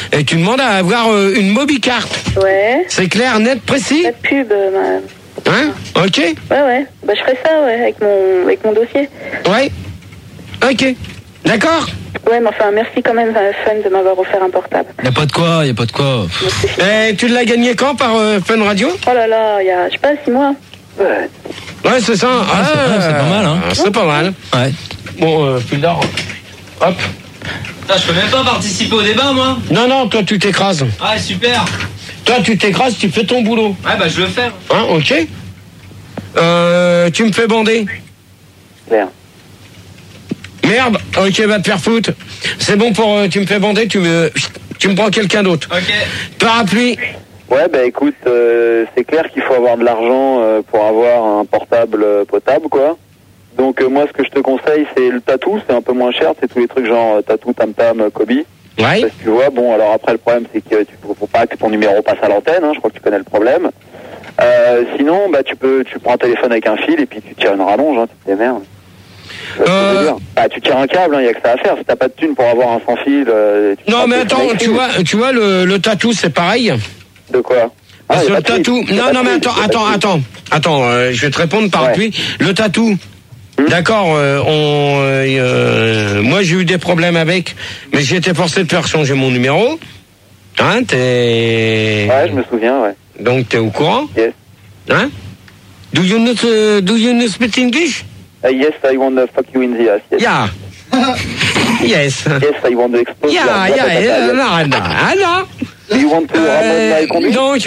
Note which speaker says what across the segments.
Speaker 1: et tu demandes à avoir une mobicarte.
Speaker 2: Ouais.
Speaker 1: C'est clair, net, précis?
Speaker 2: Pas de pub,
Speaker 1: Hein? Ok.
Speaker 2: Ouais. Bah, je ferai ça, ouais, avec mon dossier.
Speaker 1: Ouais. Ok. D'accord?
Speaker 2: Ouais, mais enfin, merci quand même, Fun, de m'avoir offert un portable.
Speaker 3: Y a pas de quoi.
Speaker 1: Et tu l'as gagné quand par Fun Radio?
Speaker 2: Oh là là, il y a, je sais pas, 6 mois.
Speaker 1: Ouais, c'est ça.
Speaker 3: C'est pas mal, hein.
Speaker 1: C'est pas mal.
Speaker 3: Ouais.
Speaker 1: Bon, Pildar, hop.
Speaker 4: Putain, je peux même pas participer au débat, moi.
Speaker 1: Non, toi, tu t'écrases.
Speaker 4: Ah, super.
Speaker 1: Toi, tu t'écrases, tu fais ton boulot.
Speaker 4: Ouais, bah, je veux le faire.
Speaker 1: Hein, ok. Tu me fais bander. Merde, ok, va te faire foutre. C'est bon pour... tu me fais bander, tu me prends quelqu'un d'autre.
Speaker 4: Ok.
Speaker 1: Parapluie.
Speaker 5: Ouais, bah écoute, c'est clair qu'il faut avoir de l'argent pour avoir un portable potable, quoi. Donc moi, ce que je te conseille, c'est le tatou, c'est un peu moins cher, c'est tous les trucs genre tatou, tam-tam, Kobe.
Speaker 1: Ouais.
Speaker 5: Parce que tu vois, bon, alors après, le problème, c'est que faut pas que ton numéro passe à l'antenne, hein, je crois que tu connais le problème. Sinon, bah tu prends un téléphone avec un fil et puis tu tires une rallonge, hein, tu te démerdes. Bah, tu tires un câble, il y a que ça à faire. Si t'as pas de thune pour avoir un sans fil...
Speaker 1: non, mais attends, tu vois le tatou, c'est pareil.
Speaker 5: De quoi?
Speaker 1: Parce que le tatou... Non, mais attends, je vais te répondre par lui. Le tatou... D'accord, moi j'ai eu des problèmes avec, mais j'ai été forcé de faire changer mon numéro. Hein, t'es...
Speaker 5: Ouais, je me souviens, ouais.
Speaker 1: Donc t'es au courant?
Speaker 5: Yes.
Speaker 1: Hein? Do you know speak English?
Speaker 5: Yes, I want to fuck you in the ass. Yes.
Speaker 1: Yeah. Yes.
Speaker 5: Yes, I want to explode.
Speaker 1: Yeah.
Speaker 5: You want to my conduit?
Speaker 1: Donc,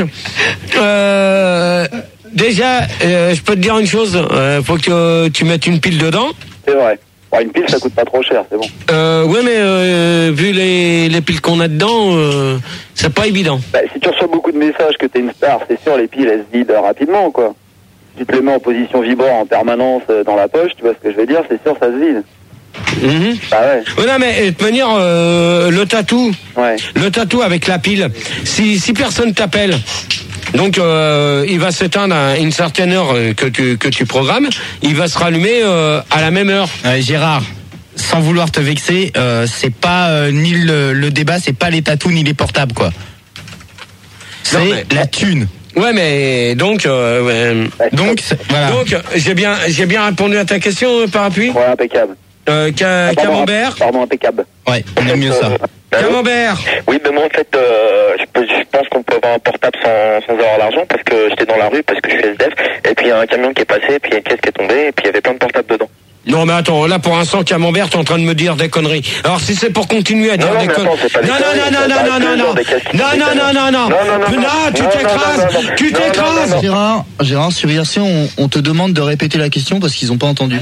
Speaker 1: déjà, je peux te dire une chose, faut que tu mettes une pile dedans.
Speaker 5: C'est vrai. Bon, une pile, ça coûte pas trop cher, c'est bon.
Speaker 1: Ouais, mais vu les piles qu'on a dedans, c'est pas évident.
Speaker 5: Bah, si tu reçois beaucoup de messages que t'es une star, c'est sûr, les piles, elles se vident rapidement, quoi. Si tu te les mets en position vibrant en permanence dans la poche, tu vois ce que je veux dire, c'est sûr, ça se vide. Bah ouais.
Speaker 1: Non, mais de toute manière, le tatou, avec la pile, si personne t'appelle, donc il va s'éteindre à une certaine heure que tu programmes, il va se rallumer à la même heure.
Speaker 3: Gérard, sans vouloir te vexer, c'est pas ni le débat, c'est pas les tatous ni les portables, quoi. C'est la thune.
Speaker 1: Ouais, mais donc voilà. Donc j'ai bien répondu à ta question, Parapluie.
Speaker 5: Ouais, impeccable.
Speaker 1: Camembert.
Speaker 5: Pardon, impeccable.
Speaker 3: Ouais, on aime mieux ça.
Speaker 1: Camembert.
Speaker 5: Oui, mais moi en fait, je pense qu'on peut avoir un portable sans avoir l'argent parce que j'étais dans la rue, parce que je suis SDF, et puis il y a un camion qui est passé, et puis il y a une caisse qui est tombée, et puis il y avait plein de portables dedans.
Speaker 1: Non, mais attends, là pour l'instant, Camembert, t'es en train de me dire des conneries. Alors si c'est pour continuer à dire des conneries. Non, tu t'écrases.
Speaker 6: Gérard, sur IRC, on te demande de répéter la question parce qu'ils n'ont pas entendu.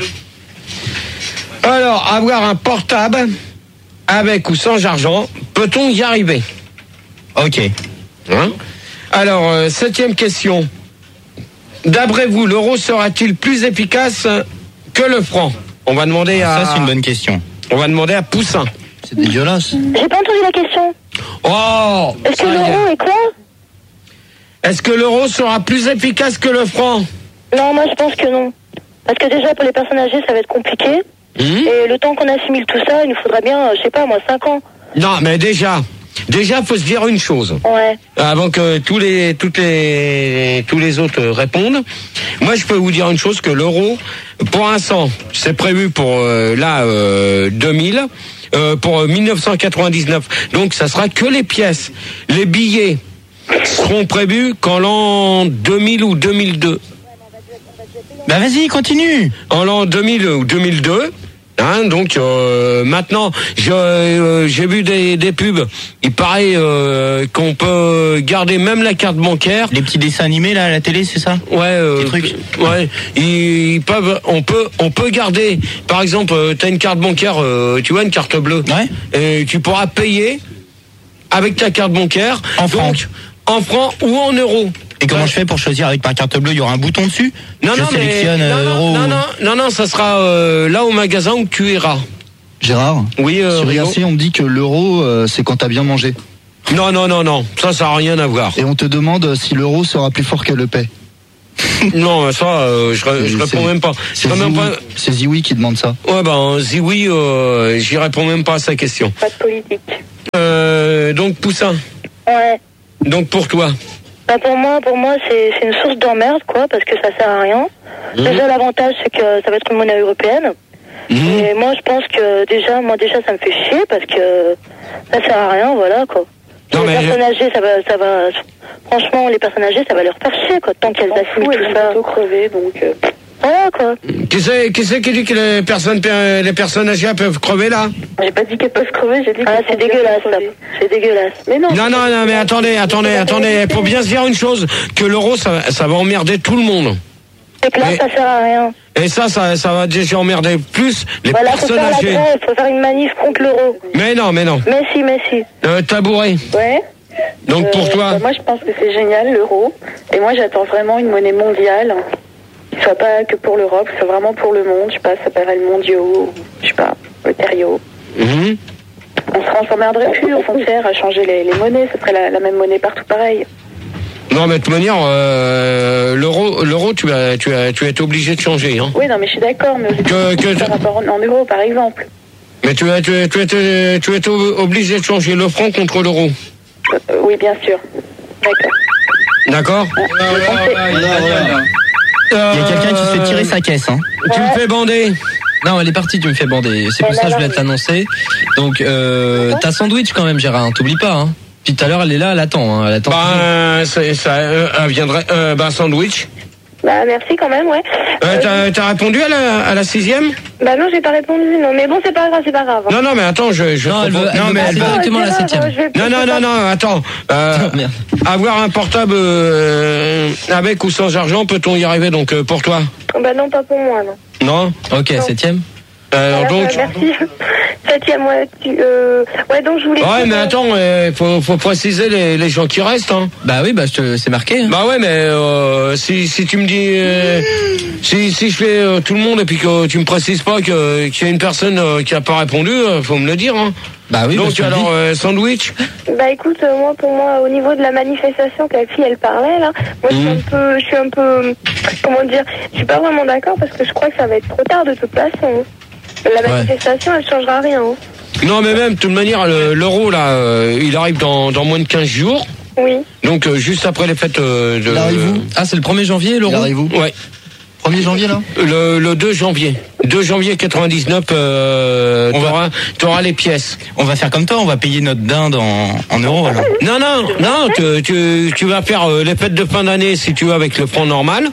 Speaker 1: Alors, avoir un portable avec ou sans argent, peut-on y arriver?
Speaker 3: Ok.
Speaker 1: Hein? Alors, 7e question. D'après vous, l'euro sera-t-il plus efficace que le franc? On va demander à...
Speaker 3: Ça, c'est une bonne question.
Speaker 1: On va demander à Poussin.
Speaker 6: C'est dégueulasse.
Speaker 2: J'ai pas entendu la question.
Speaker 1: Oh!
Speaker 2: Est-ce que l'euro est quoi?
Speaker 1: Est-ce que l'euro sera plus efficace que le franc?
Speaker 2: Non, moi je pense que non. Parce que déjà pour les personnes âgées, ça va être compliqué. Et le temps qu'on assimile tout ça, il nous faudra bien, je sais pas moi, 5 ans.
Speaker 1: Non, mais déjà, faut se dire une chose.
Speaker 2: Ouais.
Speaker 1: Avant que tous les autres répondent. Moi, je peux vous dire une chose, que l'euro, pour l'instant, c'est prévu pour 2000, pour 1999. Donc, ça sera que les pièces. Les billets seront prévus qu'en l'an 2000 ou 2002.
Speaker 3: Bah vas-y, continue.
Speaker 1: En l'an 2000 ou 2002. Hein, donc maintenant, j'ai vu des pubs. Il paraît qu'on peut garder même la carte bancaire.
Speaker 3: Les petits dessins animés là à la télé, c'est ça?
Speaker 1: Ouais.
Speaker 3: Des trucs.
Speaker 1: Ouais. On peut garder. Par exemple, t'as une carte bancaire, tu vois, une carte bleue.
Speaker 3: Ouais.
Speaker 1: Et tu pourras payer avec ta carte bancaire.
Speaker 3: En francs.
Speaker 1: En francs ou en euros.
Speaker 3: Et comment je fais pour choisir avec ma carte bleue? Il y aura un bouton dessus?
Speaker 1: Non,
Speaker 3: euro.
Speaker 1: Non, ça sera là au magasin où tu iras.
Speaker 6: Gérard,
Speaker 1: oui,
Speaker 6: sur IRC, on me dit que l'euro, c'est quand t'as bien mangé.
Speaker 1: Non, ça n'a rien à voir.
Speaker 6: Et on te demande si l'euro sera plus fort que le paix.
Speaker 1: Non, ça, je réponds même pas.
Speaker 6: C'est Zioui qui demande ça.
Speaker 1: Ouais, Zioui, j'y réponds même pas à sa question.
Speaker 2: Pas de politique.
Speaker 1: donc Poussin.
Speaker 2: Ouais.
Speaker 1: Donc pour toi.
Speaker 2: Bah pour moi c'est une source d'emmerde, quoi, parce que ça sert à rien. Déjà, l'avantage, c'est que ça va être une monnaie européenne. Et moi, je pense que déjà, ça me fait chier, parce que ça sert à rien, voilà, quoi.
Speaker 1: Non,
Speaker 2: les personnes âgées, ça va, franchement, les personnes âgées, ça va leur faire chier, quoi, tant qu'elles assimilent tout ça.
Speaker 7: Crever, donc...
Speaker 2: Voilà, quoi.
Speaker 1: Qui c'est qui dit que les personnes âgées peuvent crever, là?
Speaker 7: J'ai pas dit qu'elles peuvent crever, j'ai dit
Speaker 2: Ah, c'est dégueulasse, ça. C'est dégueulasse.
Speaker 7: Mais non.
Speaker 1: Non, mais attendez. Faut bien se dire une chose, que l'euro, ça va emmerder tout le monde.
Speaker 2: C'est que là, ça sert à rien.
Speaker 1: Et ça va déjà emmerder plus les personnes âgées.
Speaker 2: Il faut faire une manif contre l'euro.
Speaker 1: Mais non.
Speaker 2: Mais si.
Speaker 1: Tabouret.
Speaker 7: Ouais.
Speaker 1: Donc pour toi.
Speaker 7: Moi, je pense que c'est génial, l'euro. Et moi, j'attends vraiment une monnaie mondiale. Qui soit pas que pour l'Europe, qui soit vraiment pour le monde. Je sais pas, ça s'appellerait le mondiaux, je sais pas, le terrio. On s'emmerderait plus aux frontières à changer les monnaies. Ce serait la même monnaie partout pareil.
Speaker 1: Non, mais de toute manière, l'euro, tu as été obligé de changer, hein.
Speaker 7: Oui, non, mais je suis d'accord, mais par rapport en euros, par exemple.
Speaker 1: Mais tu as été obligé de changer le franc contre l'euro.
Speaker 7: Oui, bien sûr. D'accord.
Speaker 3: Il y a quelqu'un qui se fait tirer sa caisse, hein.
Speaker 1: Tu me fais bander.
Speaker 3: Non, elle est partie, tu me fais bander. C'est pour ça que je voulais t'annoncer. Donc, t'as sandwich quand même, Gérard, hein, t'oublies pas, hein. Puis tout à l'heure, elle est là, elle attend. Elle attend.
Speaker 1: Elle viendrait. Sandwich.
Speaker 2: Bah merci quand même, ouais.
Speaker 1: T'as répondu à la 6e?
Speaker 2: Bah non, j'ai pas répondu, non. Mais bon, c'est pas grave.
Speaker 1: Non, mais attends, je
Speaker 3: non, elle veut passer directement à la 7e.
Speaker 1: Non, attends. Avoir un portable avec ou sans argent, peut-on y arriver, donc, pour toi?
Speaker 2: Bah non, pas pour moi, non.
Speaker 1: Non?
Speaker 3: Ok, 7e.
Speaker 1: Donc.
Speaker 2: Merci. 7e, ouais. Ouais, donc je voulais.
Speaker 1: Ouais, mais attends, faut préciser les gens qui restent, hein.
Speaker 3: Bah oui, c'est marqué. Hein.
Speaker 1: Bah ouais, mais si tu me dis, si je fais tout le monde et puis que tu me précises pas qu'il y a une personne qui a pas répondu, faut me le dire, hein.
Speaker 3: Bah oui.
Speaker 1: Donc alors sandwich.
Speaker 2: Bah écoute, pour moi, au niveau de la manifestation que la fille elle parlait là, moi je suis un peu, comment dire, je suis pas vraiment d'accord parce que je crois que ça va être trop tard de toute façon. La manifestation, elle changera rien. Hein.
Speaker 1: Non, mais même, de toute manière, l'euro, là, il arrive dans moins de 15 jours.
Speaker 2: Oui.
Speaker 1: Donc, juste après les fêtes de...
Speaker 6: Il arrive où?
Speaker 3: Ah, c'est le 1er janvier, l'euro?
Speaker 6: Il arrive où?
Speaker 1: Ouais.
Speaker 6: 1er janvier, là?
Speaker 1: Le 2 janvier. 2 janvier 99, t'auras les pièces.
Speaker 3: On va faire comme toi, on va payer notre dinde en euros, alors.
Speaker 1: Non, tu vas faire les fêtes de fin d'année, si tu veux, avec le franc normal.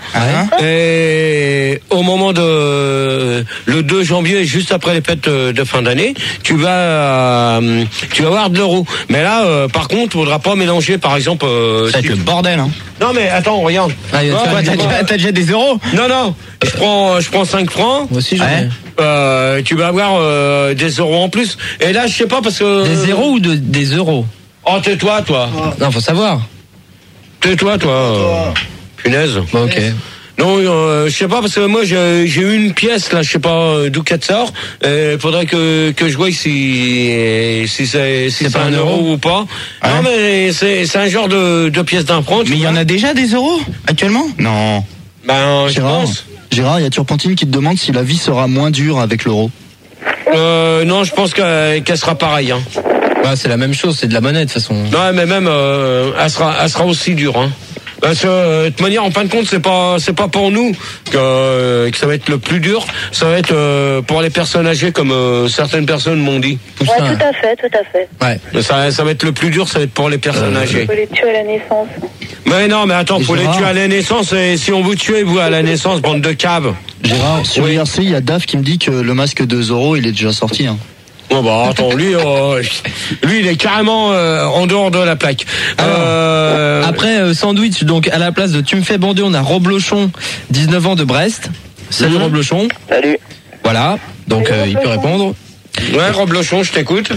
Speaker 1: Et au moment le 2 janvier, juste après les fêtes de fin d'année, tu vas avoir de l'euro. Mais là, par contre, il faudra pas mélanger, par exemple...
Speaker 3: ça va être le bordel, hein.
Speaker 1: Non, mais attends, regarde.
Speaker 3: T'as déjà des euros?
Speaker 1: Non, je prends 5 francs.
Speaker 3: Moi aussi, j'en ai.
Speaker 1: Tu vas avoir des euros en plus. Et là, je sais pas parce que...
Speaker 3: Des zéros ou des euros?
Speaker 1: Oh, tais-toi, toi.
Speaker 3: Non, faut savoir.
Speaker 1: Tais-toi, toi. Punaise.
Speaker 3: Bon, ok.
Speaker 1: Non, je sais pas parce que moi j'ai eu une pièce là, je sais pas d'où qu'elle sort. Faudrait que je voie si c'est un euro ou pas. Ouais. Non mais c'est un genre de pièce d'un franc.
Speaker 3: Mais il y en a déjà des euros actuellement? Non.
Speaker 1: Ben je pense.
Speaker 6: Gérard, il y a Turpentine qui te demande si la vie sera moins dure avec l'euro.
Speaker 1: Non, je pense qu'elle sera pareille. Hein.
Speaker 3: Ouais, c'est la même chose, c'est de la monnaie de toute façon.
Speaker 1: Non, mais même elle sera aussi dure. Hein. Parce que de toute manière, en fin de compte, c'est pas pour nous que ça va être le plus dur. Ça va être pour les personnes âgées, comme certaines personnes m'ont dit.
Speaker 2: Ouais, tout à fait.
Speaker 1: Ouais. Ça va être le plus dur, ça va être pour les personnes âgées.
Speaker 7: Faut les tuer à la naissance.
Speaker 1: Mais non, mais attends, faut les tuer à la naissance. Et si on vous tue, vous à la naissance, bande de caves.
Speaker 6: Gérard, sur IRC, il y a Dave qui me dit que le masque de Zorro, il est déjà sorti. Hein.
Speaker 1: Oh bah attends, lui il est carrément en dehors de la plaque.
Speaker 3: Alors, après sandwich, donc à la place de tu me fais bander, on a Roblochon, 19 ans de Brest. Salut Roblochon.
Speaker 5: Salut.
Speaker 3: Voilà, donc il peut répondre.
Speaker 1: Ouais, Roblochon, je t'écoute.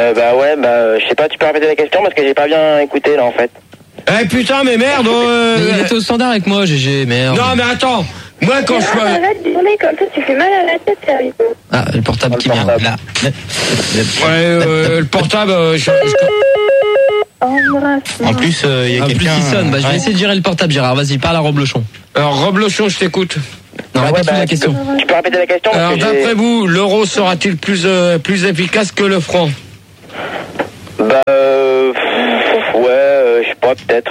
Speaker 5: Je sais pas, tu peux répéter la question parce que j'ai pas bien écouté là en fait.
Speaker 1: Eh putain, mais merde.
Speaker 3: Mais il était au standard avec moi, GG, merde.
Speaker 1: Non mais attends. Moi quand je
Speaker 2: arrête de tourner comme ça, tu fais mal à la tête, sérieux.
Speaker 3: Ah, le portable qui vient là.
Speaker 1: Ouais, le portable.
Speaker 3: En plus, il y a quelqu'un qui sonne. Bah, je vais essayer de gérer le portable, Gérard. Vas-y, parle à Roblochon.
Speaker 1: Alors Roblochon, je t'écoute.
Speaker 3: Non, répète la question.
Speaker 5: Tu peux répéter la question?
Speaker 1: Alors d'après vous, l'euro sera-t-il plus efficace que le franc?
Speaker 8: Ouais, peut-être.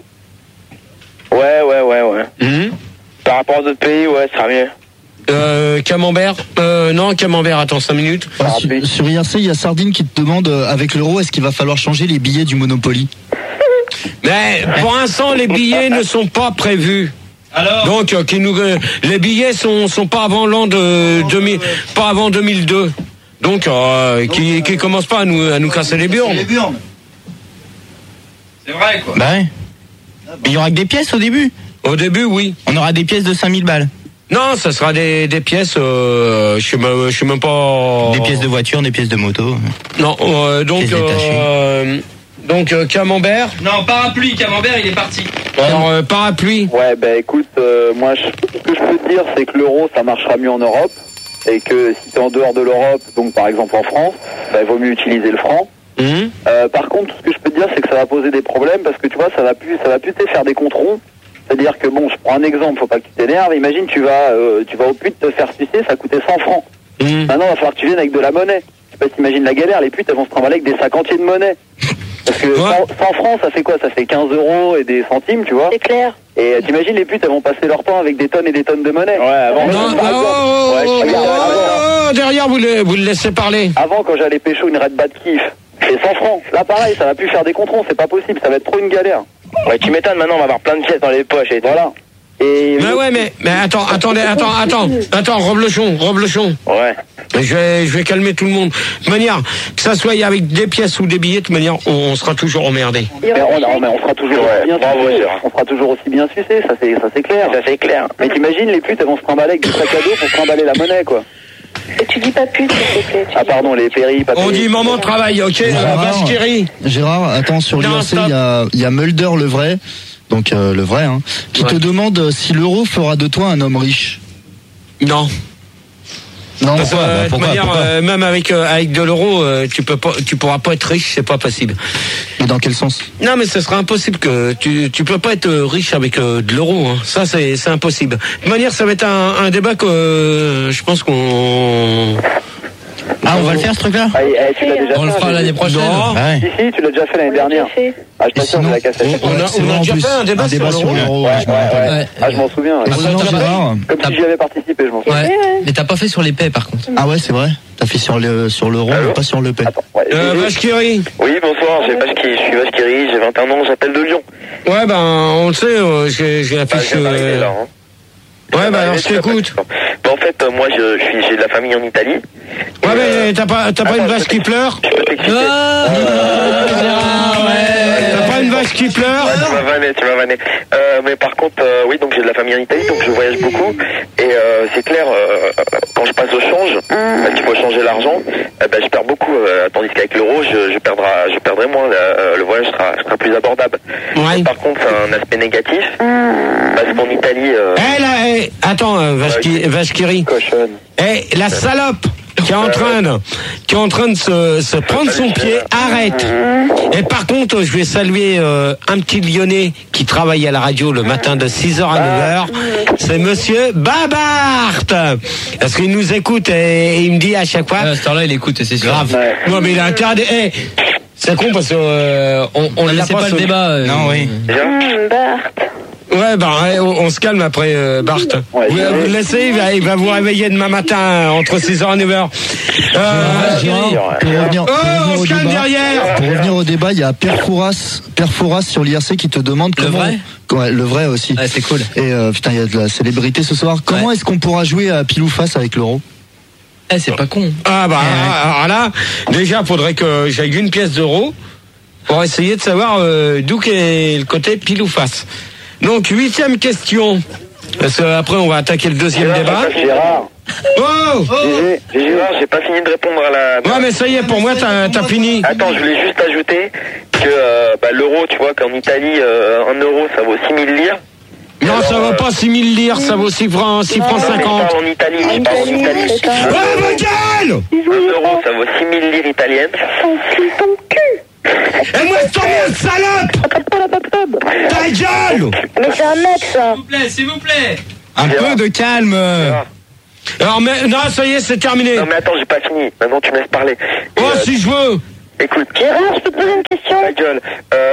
Speaker 8: Ouais. Par rapport aux autres pays, ouais, ça sera mieux.
Speaker 1: Camembert non, Camembert, attends 5 minutes.
Speaker 6: Sur IRC, il y a Sardine qui te demande, avec l'euro, est-ce qu'il va falloir changer les billets du Monopoly?
Speaker 1: Mais pour l'instant, les billets ne sont pas prévus.
Speaker 4: Alors
Speaker 1: Donc, les billets sont pas avant l'an de 2000, pas avant 2002. Donc, qui commence pas à nous casser les burnes.
Speaker 4: C'est vrai, quoi.
Speaker 3: Bah ouais. Il y aura que des pièces au début.
Speaker 1: Au début, oui.
Speaker 3: On aura des pièces de 5000 balles.
Speaker 1: Non, ça sera des pièces, je sais même pas.
Speaker 3: Des pièces de voiture, des pièces de moto.
Speaker 1: Non, donc Camembert.
Speaker 4: Non, parapluie, Camembert, il est parti.
Speaker 1: Alors parapluie.
Speaker 5: Ouais, bah écoute, moi, ce que je peux te dire, c'est que l'euro, ça marchera mieux en Europe. Et que si t'es en dehors de l'Europe, donc par exemple en France, bah, il vaut mieux utiliser le franc. Par contre, ce que je peux te dire, c'est que ça va poser des problèmes parce que tu vois, ça va plus te faire des controns. C'est-à-dire que bon, je prends un exemple, faut pas que tu t'énerves. Imagine, tu vas au pute te faire sucer, ça coûtait 100 francs. Maintenant, il va falloir que tu viennes avec de la monnaie. Je sais pas si t'imagines la galère, les putes, elles vont se trimballer avec des sacs entiers de monnaie. Parce que 100 francs, ça fait quoi? Ça fait 15 € et des centimes, tu vois.
Speaker 2: C'est clair.
Speaker 5: Et t'imagines, les putes, elles vont passer leur temps avec des tonnes et des tonnes de monnaie. Ouais, avant.
Speaker 1: Derrière, vous le laissez parler.
Speaker 5: Avant, quand j'allais pécho une Red Bat Kiff, c'est 100 francs. Là, pareil, ça va plus faire des controns, c'est pas possible, ça va être trop une galère.
Speaker 8: Ouais, tu m'étonnes, maintenant on va avoir plein de pièces dans les poches et
Speaker 5: voilà. Et
Speaker 1: mais attends, Roblechon.
Speaker 8: Ouais.
Speaker 1: Je vais calmer tout le monde. De toute manière, que ça soit avec des pièces ou des billets, de toute manière, on sera toujours emmerdé.
Speaker 5: Mais on sera toujours bien sucé. On sera toujours aussi bien sucé, ça c'est clair.
Speaker 8: Ça c'est clair.
Speaker 5: Mais t'imagines, les putes, elles vont se trimballer avec des sacs à dos pour trimballer la monnaie, quoi.
Speaker 2: Et tu dis pas pute, s'il te plaît.
Speaker 5: Ah pardon, les péris, pas
Speaker 1: On dit moment de travail, ok.
Speaker 6: Gérard, attends, sur l'IRC, il y a Mulder le vrai, donc le vrai, hein, qui te demande si l'euro fera de toi un homme riche.
Speaker 1: Non.
Speaker 6: Non,
Speaker 1: pourquoi même avec de l'euro, tu pourras pas être riche, c'est pas possible.
Speaker 6: Mais dans quel sens?
Speaker 1: Non, mais ce sera impossible que tu peux pas être riche avec de l'euro. Hein. Ça, c'est impossible. De toute manière, ça va être un débat que je pense qu'on.
Speaker 3: Ah, on va le faire ce truc-là?
Speaker 5: Tu l'as déjà
Speaker 3: on le fera l'année prochaine.
Speaker 5: Si, tu l'as déjà fait l'année dernière. Ah, je t'assure, je la cassette.
Speaker 1: On a déjà fait un débat sur l'euro.
Speaker 5: Ah, je m'en souviens. Comme si j'y avais participé, je m'en souviens.
Speaker 9: Mais t'as pas fait sur l'épée par contre.
Speaker 6: Ah ouais, c'est vrai. T'as fait sur l'euro, mais pas sur l'épée.
Speaker 1: Vachkiri.
Speaker 8: Oui, bonsoir, je suis Vachkiri, j'ai 21 ans, j'appelle de Lyon.
Speaker 1: Ouais, ben, on le sait, j'ai la fiche. Ouais, bah alors je t'écoute.
Speaker 8: En fait, moi j'ai de la famille en Italie.
Speaker 1: Ouais, mais t'as pas une vache qui pleure? T'as pas une vache qui pleure?
Speaker 8: Ouais, tu m'as vanné. Mais par contre, oui, donc j'ai de la famille en Italie, donc je voyage beaucoup. Et c'est clair, quand je passe au change, qu'il faut changer l'argent, je perds beaucoup. Tandis qu'avec l'euro, je perdrai moins. Le voyage sera plus abordable.
Speaker 1: Ouais.
Speaker 8: Par contre, c'est un aspect négatif. Parce qu'en Italie...
Speaker 1: attends, Vachkiri.
Speaker 5: Cochonne.
Speaker 1: La salope qui est en train de se prendre son pied, arrête. Et par contre, je vais saluer un petit Lyonnais qui travaille à la radio le matin de 6h à 9h. C'est monsieur Babart. Parce qu'il nous écoute et il me dit à chaque fois...
Speaker 9: À cette heure-là, il écoute, c'est sûr.
Speaker 1: Grave. Non, mais il a intérêt... c'est con parce que on
Speaker 9: laissait pas le débat.
Speaker 1: Non, oui.
Speaker 2: Bart.
Speaker 1: Ouais, on se calme après, Bart. Vous le laissez, il va vous réveiller demain matin entre 6h et 9h. On se calme derrière.
Speaker 6: Pour revenir au débat, il y a Pierre Fouras sur l'IRC qui te demande comment...
Speaker 9: vrai
Speaker 6: Ouais, le vrai aussi.
Speaker 9: Ouais, c'est cool.
Speaker 6: Et putain, il y a de la célébrité ce soir. Comment est-ce qu'on pourra jouer à pile ou face avec l'euro?
Speaker 9: C'est pas con.
Speaker 1: Alors là, déjà, faudrait que j'aille une pièce d'euro pour essayer de savoir d'où est le côté pile ou face. Donc, 8e question. Parce qu'après, on va attaquer le deuxième débat.
Speaker 5: Gérard.
Speaker 8: Gérard, j'ai pas fini de répondre à la...
Speaker 1: Ouais, mais ça y est, pour moi, t'as fini.
Speaker 8: Attends, je voulais juste ajouter que l'euro, tu vois, qu'en Italie, 1 euro, ça vaut 6 000 lire.
Speaker 1: Non, ça vaut pas 6 000 lires, ça vaut 6 francs 50.
Speaker 8: Je parle en Italie.
Speaker 1: Ouais, ma gueule!
Speaker 8: 1 euro, ça vaut 6 000 lires italiennes.
Speaker 2: Ton cul!
Speaker 1: Et moi, je t'emmerde, salope! Ta gueule!
Speaker 2: Mais c'est un mec, ça!
Speaker 4: S'il vous plaît!
Speaker 3: Un peu de calme.
Speaker 1: Alors, mais, non, ça y est, c'est terminé.
Speaker 8: Non, mais attends, j'ai pas fini. Maintenant, tu me laisses parler.
Speaker 1: Si je veux.
Speaker 8: Écoute.
Speaker 2: Gérard, je peux te poser une question?
Speaker 8: Ta gueule.
Speaker 1: Ta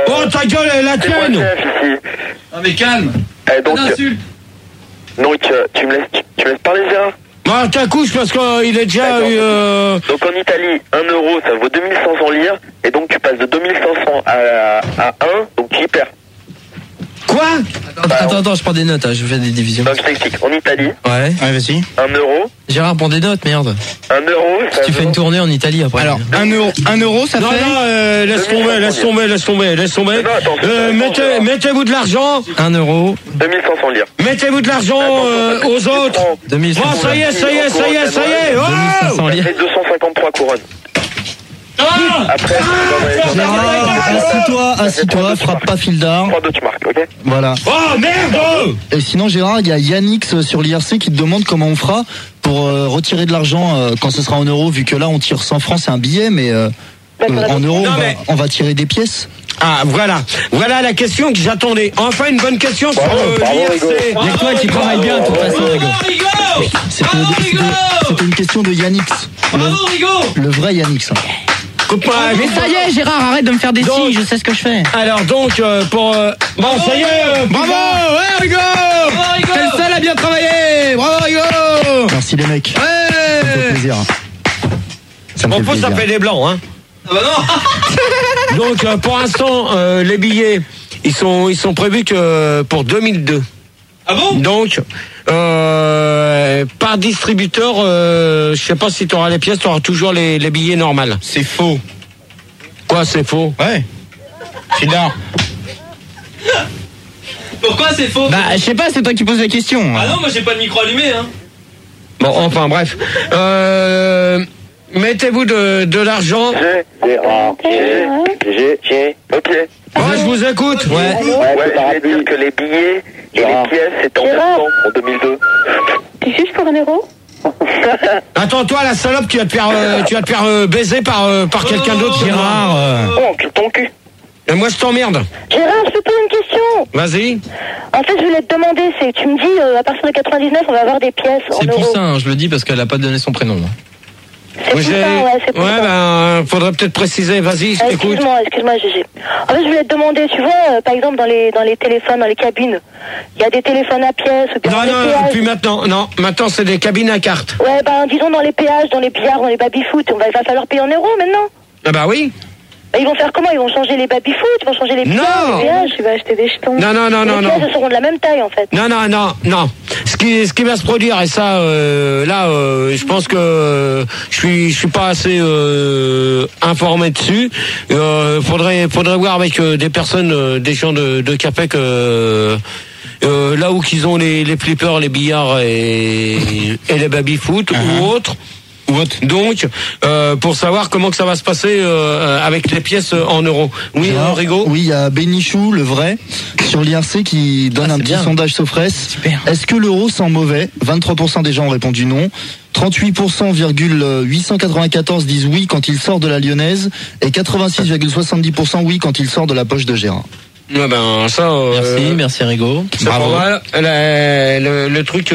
Speaker 1: gueule, la
Speaker 8: C'est moi,
Speaker 1: tienne.
Speaker 8: chef, ici.
Speaker 4: Non mais calme.
Speaker 8: Donc,
Speaker 4: Insulte.
Speaker 8: donc tu me laisses parler, Gérard?
Speaker 1: Bah, t'accouches parce qu'il est déjà eu.
Speaker 8: Donc en Italie, 1 euro, ça vaut 2500 lire. Et donc tu passes de 2500 à 1, donc tu y perds.
Speaker 1: Quoi?
Speaker 9: Attends, je prends des notes, je fais des divisions.
Speaker 8: Donc je t'explique. En Italie,
Speaker 3: Ouais, vas-y.
Speaker 8: 1 euro.
Speaker 9: Gérard, prends des notes, merde.
Speaker 8: 1 euro, ça
Speaker 9: Tu fais
Speaker 8: vaut...
Speaker 9: une tournée en Italie après.
Speaker 3: Alors, 1 euro, ça
Speaker 1: Non,
Speaker 3: fait.
Speaker 1: non, laisse tomber.
Speaker 8: Non, attends,
Speaker 1: Mettez-vous de l'argent.
Speaker 9: 1 euro,
Speaker 8: 2500 lire.
Speaker 1: Mettez-vous de l'argent aux autres.
Speaker 9: 2500.
Speaker 1: Bon, ça y est.
Speaker 9: 2500
Speaker 8: Ça
Speaker 9: lire.
Speaker 8: fait 253 couronnes. Après,
Speaker 6: Gérard, assis-toi, frappe pas Fildar.
Speaker 8: 3-2, tu marques, ok?
Speaker 6: Voilà.
Speaker 1: Oh merde!
Speaker 6: Et sinon, Gérard, il y a Yannix sur l'IRC qui te demande comment on fera pour retirer de l'argent quand ce sera en euros, vu que là, on tire 100 francs, c'est un billet, mais en euros,
Speaker 1: Non,
Speaker 6: on va tirer des pièces.
Speaker 1: Ah, voilà la question que j'attendais. Enfin, une bonne question sur l'IRC.
Speaker 3: Il y a que toi qui travaille bien, de toute façon, Rigo.
Speaker 6: C'était une question de Yannix.
Speaker 4: Bravo, Rigo.
Speaker 6: Le vrai Yannix.
Speaker 3: Mais ça y est, Gérard, arrête de me faire des
Speaker 1: Donc-
Speaker 3: signes, je sais ce que je fais.
Speaker 1: Alors donc, bon, ça y est.
Speaker 3: Bravo, ouais, Rigo. T'es le seul à bien travailler. Bravo, Rigo.
Speaker 6: Merci les mecs. Ça me fait
Speaker 3: Ouais.
Speaker 6: plaisir. Ça me fait
Speaker 1: Bon, ça
Speaker 6: plaisir.
Speaker 1: fait des blancs, hein.
Speaker 4: Ah bah non.
Speaker 1: Donc, pour l'instant, les billets, ils sont prévus que pour 2002.
Speaker 4: Ah bon?
Speaker 1: Donc, par distributeur, je sais pas si tu auras les pièces, tu auras toujours les billets normales.
Speaker 3: C'est faux.
Speaker 1: Quoi, c'est faux?
Speaker 3: Ouais. Fildar.
Speaker 4: Pourquoi c'est faux?
Speaker 3: Bah, je sais pas, c'est toi qui poses la question.
Speaker 4: Ah non, moi j'ai pas de micro allumé, hein.
Speaker 1: Bon, enfin, bref. Mettez-vous de l'argent.
Speaker 8: G. Ok.
Speaker 1: Ouais, je vous écoute.
Speaker 9: Ouais.
Speaker 8: Ouais, je voulais dire que les billets et les pièces, c'est en même temps, en 2002.
Speaker 7: Tu juges pour 1 euro?
Speaker 1: Attends, toi, la salope, tu vas te faire baiser par quelqu'un d'autre, Gérard.
Speaker 8: Oh, ton cul.
Speaker 1: Et moi, je t'emmerde.
Speaker 2: Gérard, je peux poser une question?
Speaker 1: Vas-y.
Speaker 2: En fait, je voulais te demander, c'est tu me dis, à partir de 99, on va avoir des pièces en
Speaker 9: C'est
Speaker 2: euros.
Speaker 9: Poussin, hein, je le dis parce qu'elle a pas donné son prénom. hein.
Speaker 2: C'est Poussin, ouais, c'est Poussin.
Speaker 1: Ouais, ben, faudrait peut-être préciser. Vas-y, je t'écoute.
Speaker 2: Excuse-moi, Gégé. En fait, je voulais te demander, tu vois, par exemple, dans les téléphones, dans les cabines, il y a des téléphones à pièces, ou bien dans les
Speaker 1: Non,
Speaker 2: péages.
Speaker 1: puis maintenant, c'est des cabines à cartes.
Speaker 2: Ouais, ben, disons dans les péages, dans les billards, dans les baby-foot, il va falloir payer en euros maintenant.
Speaker 1: Ah bah oui.
Speaker 2: Bah, ils vont faire comment? Ils vont changer les baby-foot, ils vont changer les billards,
Speaker 1: Non.
Speaker 2: les péages.
Speaker 7: Tu vas acheter des jetons.
Speaker 1: Non.
Speaker 2: Les pièces seront de la même taille, en fait.
Speaker 1: Non. Ce qui va se produire, et ça, je pense que je suis pas assez informé dessus. Faudrait voir avec des personnes, des gens de Capec, là où qu'ils ont les flippers, les billards et les baby-foot ou autres. Donc, pour savoir comment que ça va se passer avec les pièces en euros. Oui,
Speaker 6: Gérard,
Speaker 1: Rigaud.
Speaker 6: Oui, il y a Bénichou, le vrai, sur l'IRC qui donne un petit
Speaker 3: bien.
Speaker 6: sondage Sofres.
Speaker 3: Super.
Speaker 6: Est-ce que l'euro sent mauvais? 23% des gens ont répondu non. 38,894 disent oui quand il sort de la lyonnaise et 86,70% oui quand il sort de la poche de Gérard.
Speaker 1: Ouais, ben ça.
Speaker 9: Merci Rigo.
Speaker 1: C'est pas mal. Le truc.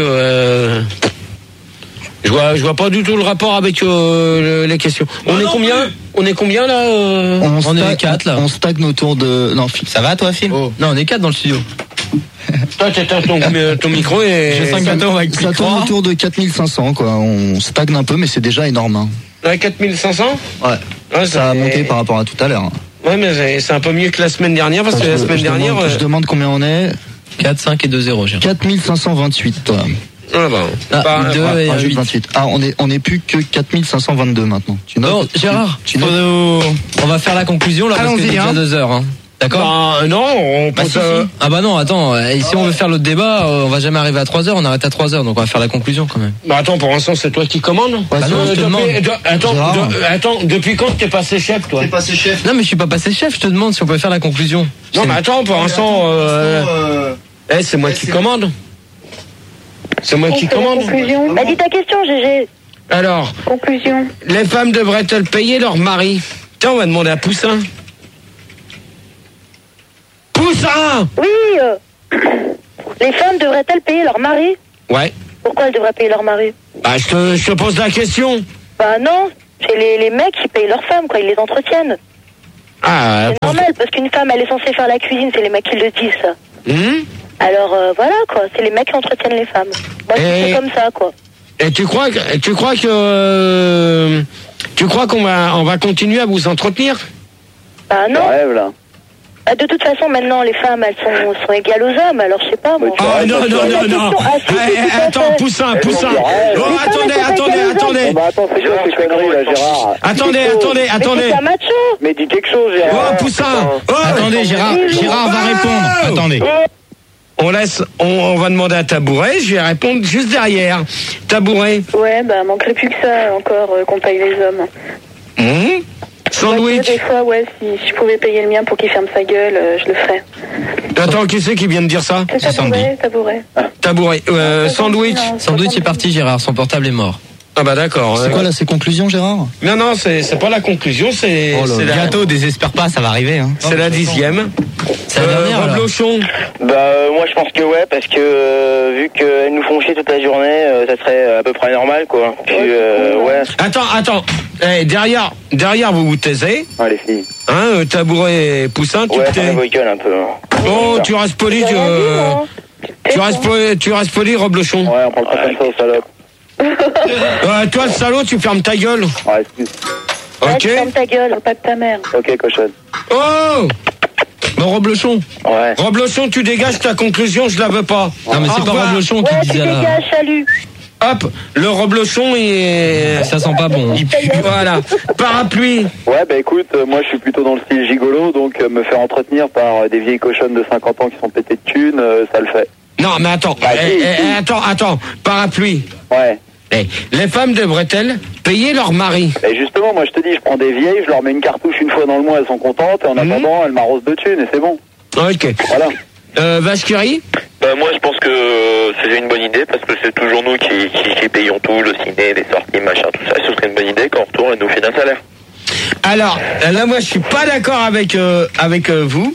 Speaker 1: Je vois pas du tout le rapport avec les questions. On est combien là
Speaker 9: On est 4 là.
Speaker 6: On stagne autour de... Non,
Speaker 3: Ça va, toi, Phil?
Speaker 9: Non, on est 4 dans le studio.
Speaker 1: Toi, t'éteins ton micro et...
Speaker 3: J'ai 5 gâteaux avec
Speaker 6: ça tourne autour de 4500 quoi. On stagne un peu mais c'est déjà énorme. Hein.
Speaker 1: Ouais, 4500.
Speaker 6: Ouais, ça a monté par rapport à tout à l'heure. Hein.
Speaker 1: Ouais, mais c'est un peu mieux que la semaine dernière parce que la semaine dernière...
Speaker 6: Je demande combien on est.
Speaker 9: 4, 5 et 2-0, Gérard.
Speaker 6: 4528 toi.
Speaker 1: Ah bah,
Speaker 9: Ah, 2 et un 8.
Speaker 6: 28. Ah, on est plus que 4522 maintenant. Tu notes?
Speaker 9: Bon, Gérard,
Speaker 6: tu notes
Speaker 9: on va faire la conclusion là parce que
Speaker 3: Allons-y,
Speaker 9: c'est déjà
Speaker 3: hein.
Speaker 9: 2 heures. Hein. D'accord?
Speaker 1: bah, non, on
Speaker 9: Bah,
Speaker 1: pense...
Speaker 9: si. Ah bah non, attends, et si on veut faire l'autre débat, on va jamais arriver à 3 heures, on arrête à 3 heures, donc on va faire la conclusion quand même.
Speaker 1: Bah attends, pour l'instant, c'est toi qui commandes.
Speaker 6: Ouais,
Speaker 9: Bah non, je te demande.
Speaker 1: Attends, depuis quand t'es passé chef, toi?
Speaker 6: passé chef.
Speaker 9: Non mais je suis pas passé chef, je te demande si on peut faire la conclusion.
Speaker 1: Non, mais attends, pour l'instant... c'est moi qui commande. C'est moi qui commande.
Speaker 7: Conclusion.
Speaker 2: Bah, dis ta question, Gégé.
Speaker 1: Alors,
Speaker 7: Conclusion.
Speaker 1: les femmes devraient-elles payer leur mari? Tiens, on va demander à Poussin. Poussin!
Speaker 2: Oui, les femmes devraient-elles payer leur mari?
Speaker 1: Ouais.
Speaker 2: Pourquoi elles devraient payer leur mari?
Speaker 1: Bah, je te pose la question.
Speaker 2: Bah non, c'est les mecs qui payent leurs femmes, quoi, ils les entretiennent.
Speaker 1: Ah,
Speaker 2: C'est normal, parce qu'une femme, elle est censée faire la cuisine, c'est les mecs qui le disent, ça. Alors, voilà, quoi. C'est les mecs qui entretiennent les femmes. Moi, c'est comme ça, quoi.
Speaker 1: Et tu crois qu'on va continuer à vous entretenir?
Speaker 2: Bah, non.
Speaker 5: Rêve, là.
Speaker 2: De toute façon, maintenant, les femmes, elles sont égales aux hommes, alors je sais pas, moi.
Speaker 1: Ah, non. Attends, Poussin. Oh, attendez.
Speaker 5: Bah, attends, c'est quoi ces conneries, là, Gérard?
Speaker 1: Attendez.
Speaker 2: Mais c'est un macho.
Speaker 5: Mais dis quelque chose, Gérard.
Speaker 1: Oh, Poussin.
Speaker 3: Attendez, Gérard va répondre. Attendez.
Speaker 1: On va demander à Tabouret, je vais répondre juste derrière. Tabouret.
Speaker 7: Ouais, bah, manquerait plus que ça encore qu'on paye les hommes.
Speaker 1: Sandwich.
Speaker 7: Des fois, ouais, si je pouvais payer le mien pour qu'il ferme sa gueule, je le ferais.
Speaker 1: Attends, qui c'est qui vient de dire ça?
Speaker 7: C'est Tabouret.
Speaker 1: Tabouret. Sandwich.
Speaker 9: Sandwich est parti, Gérard. Son portable est mort.
Speaker 1: Ah bah d'accord.
Speaker 6: C'est quoi là, ces conclusions, Gérard?
Speaker 1: Non, c'est pas la conclusion, c'est
Speaker 3: Bientôt, désespère pas, ça va arriver. Hein.
Speaker 1: C'est la 10e.
Speaker 9: C'est la dernière.
Speaker 1: Reblochon.
Speaker 8: Moi je pense que ouais, parce que vu qu'elles nous font chier toute la journée, ça serait à peu près normal, quoi. Puis ouais.
Speaker 1: Attends. Derrière vous taisez.
Speaker 5: Ah, les filles.
Speaker 1: Hein, Tabouret et Poussin, tu te tais.
Speaker 8: Ouais, un peu.
Speaker 1: Oh, tu restes poli, tu restes poli, Reblochon.
Speaker 5: Ouais, on parle pas comme ça au salope.
Speaker 1: Toi, le salaud, tu fermes ta gueule.
Speaker 5: Ouais, excuse.
Speaker 2: Ouais,
Speaker 1: Ok.
Speaker 2: tu fermes ta gueule, pas de ta mère.
Speaker 5: Ok, cochonne.
Speaker 1: Oh!
Speaker 3: Bon, Reblochon.
Speaker 8: Ouais.
Speaker 1: Reblochon, tu dégages ta conclusion, je la veux pas.
Speaker 3: Non, mais c'est pas Reblochon qui
Speaker 2: Ouais, tu
Speaker 3: disait là.
Speaker 2: dégages, salut.
Speaker 1: Hop, le Reblochon est...
Speaker 9: Ça sent pas bon.
Speaker 1: Voilà. Parapluie.
Speaker 5: Ouais, bah écoute, moi je suis plutôt dans le style gigolo, donc me faire entretenir par des vieilles cochonnes de 50 ans qui sont pétées de thunes, ça le fait.
Speaker 1: Non, mais attends. Attends. Parapluie.
Speaker 5: Ouais.
Speaker 1: Les femmes devraient-elles payer leur mari?
Speaker 5: Et justement, moi je te dis, je prends des vieilles, je leur mets une cartouche une fois dans le mois, elles sont contentes, et en attendant, elles m'arrosent de thunes, et c'est bon.
Speaker 1: Ok.
Speaker 5: Voilà.
Speaker 1: Vache qui rit?
Speaker 8: Moi je pense que c'est une bonne idée, parce que c'est toujours nous qui payons tout, le ciné, les sorties, machin, tout ça. Ce serait une bonne idée qu'en retour, elle nous fait d'un salaire.
Speaker 1: Alors, là, moi, je suis pas d'accord avec vous.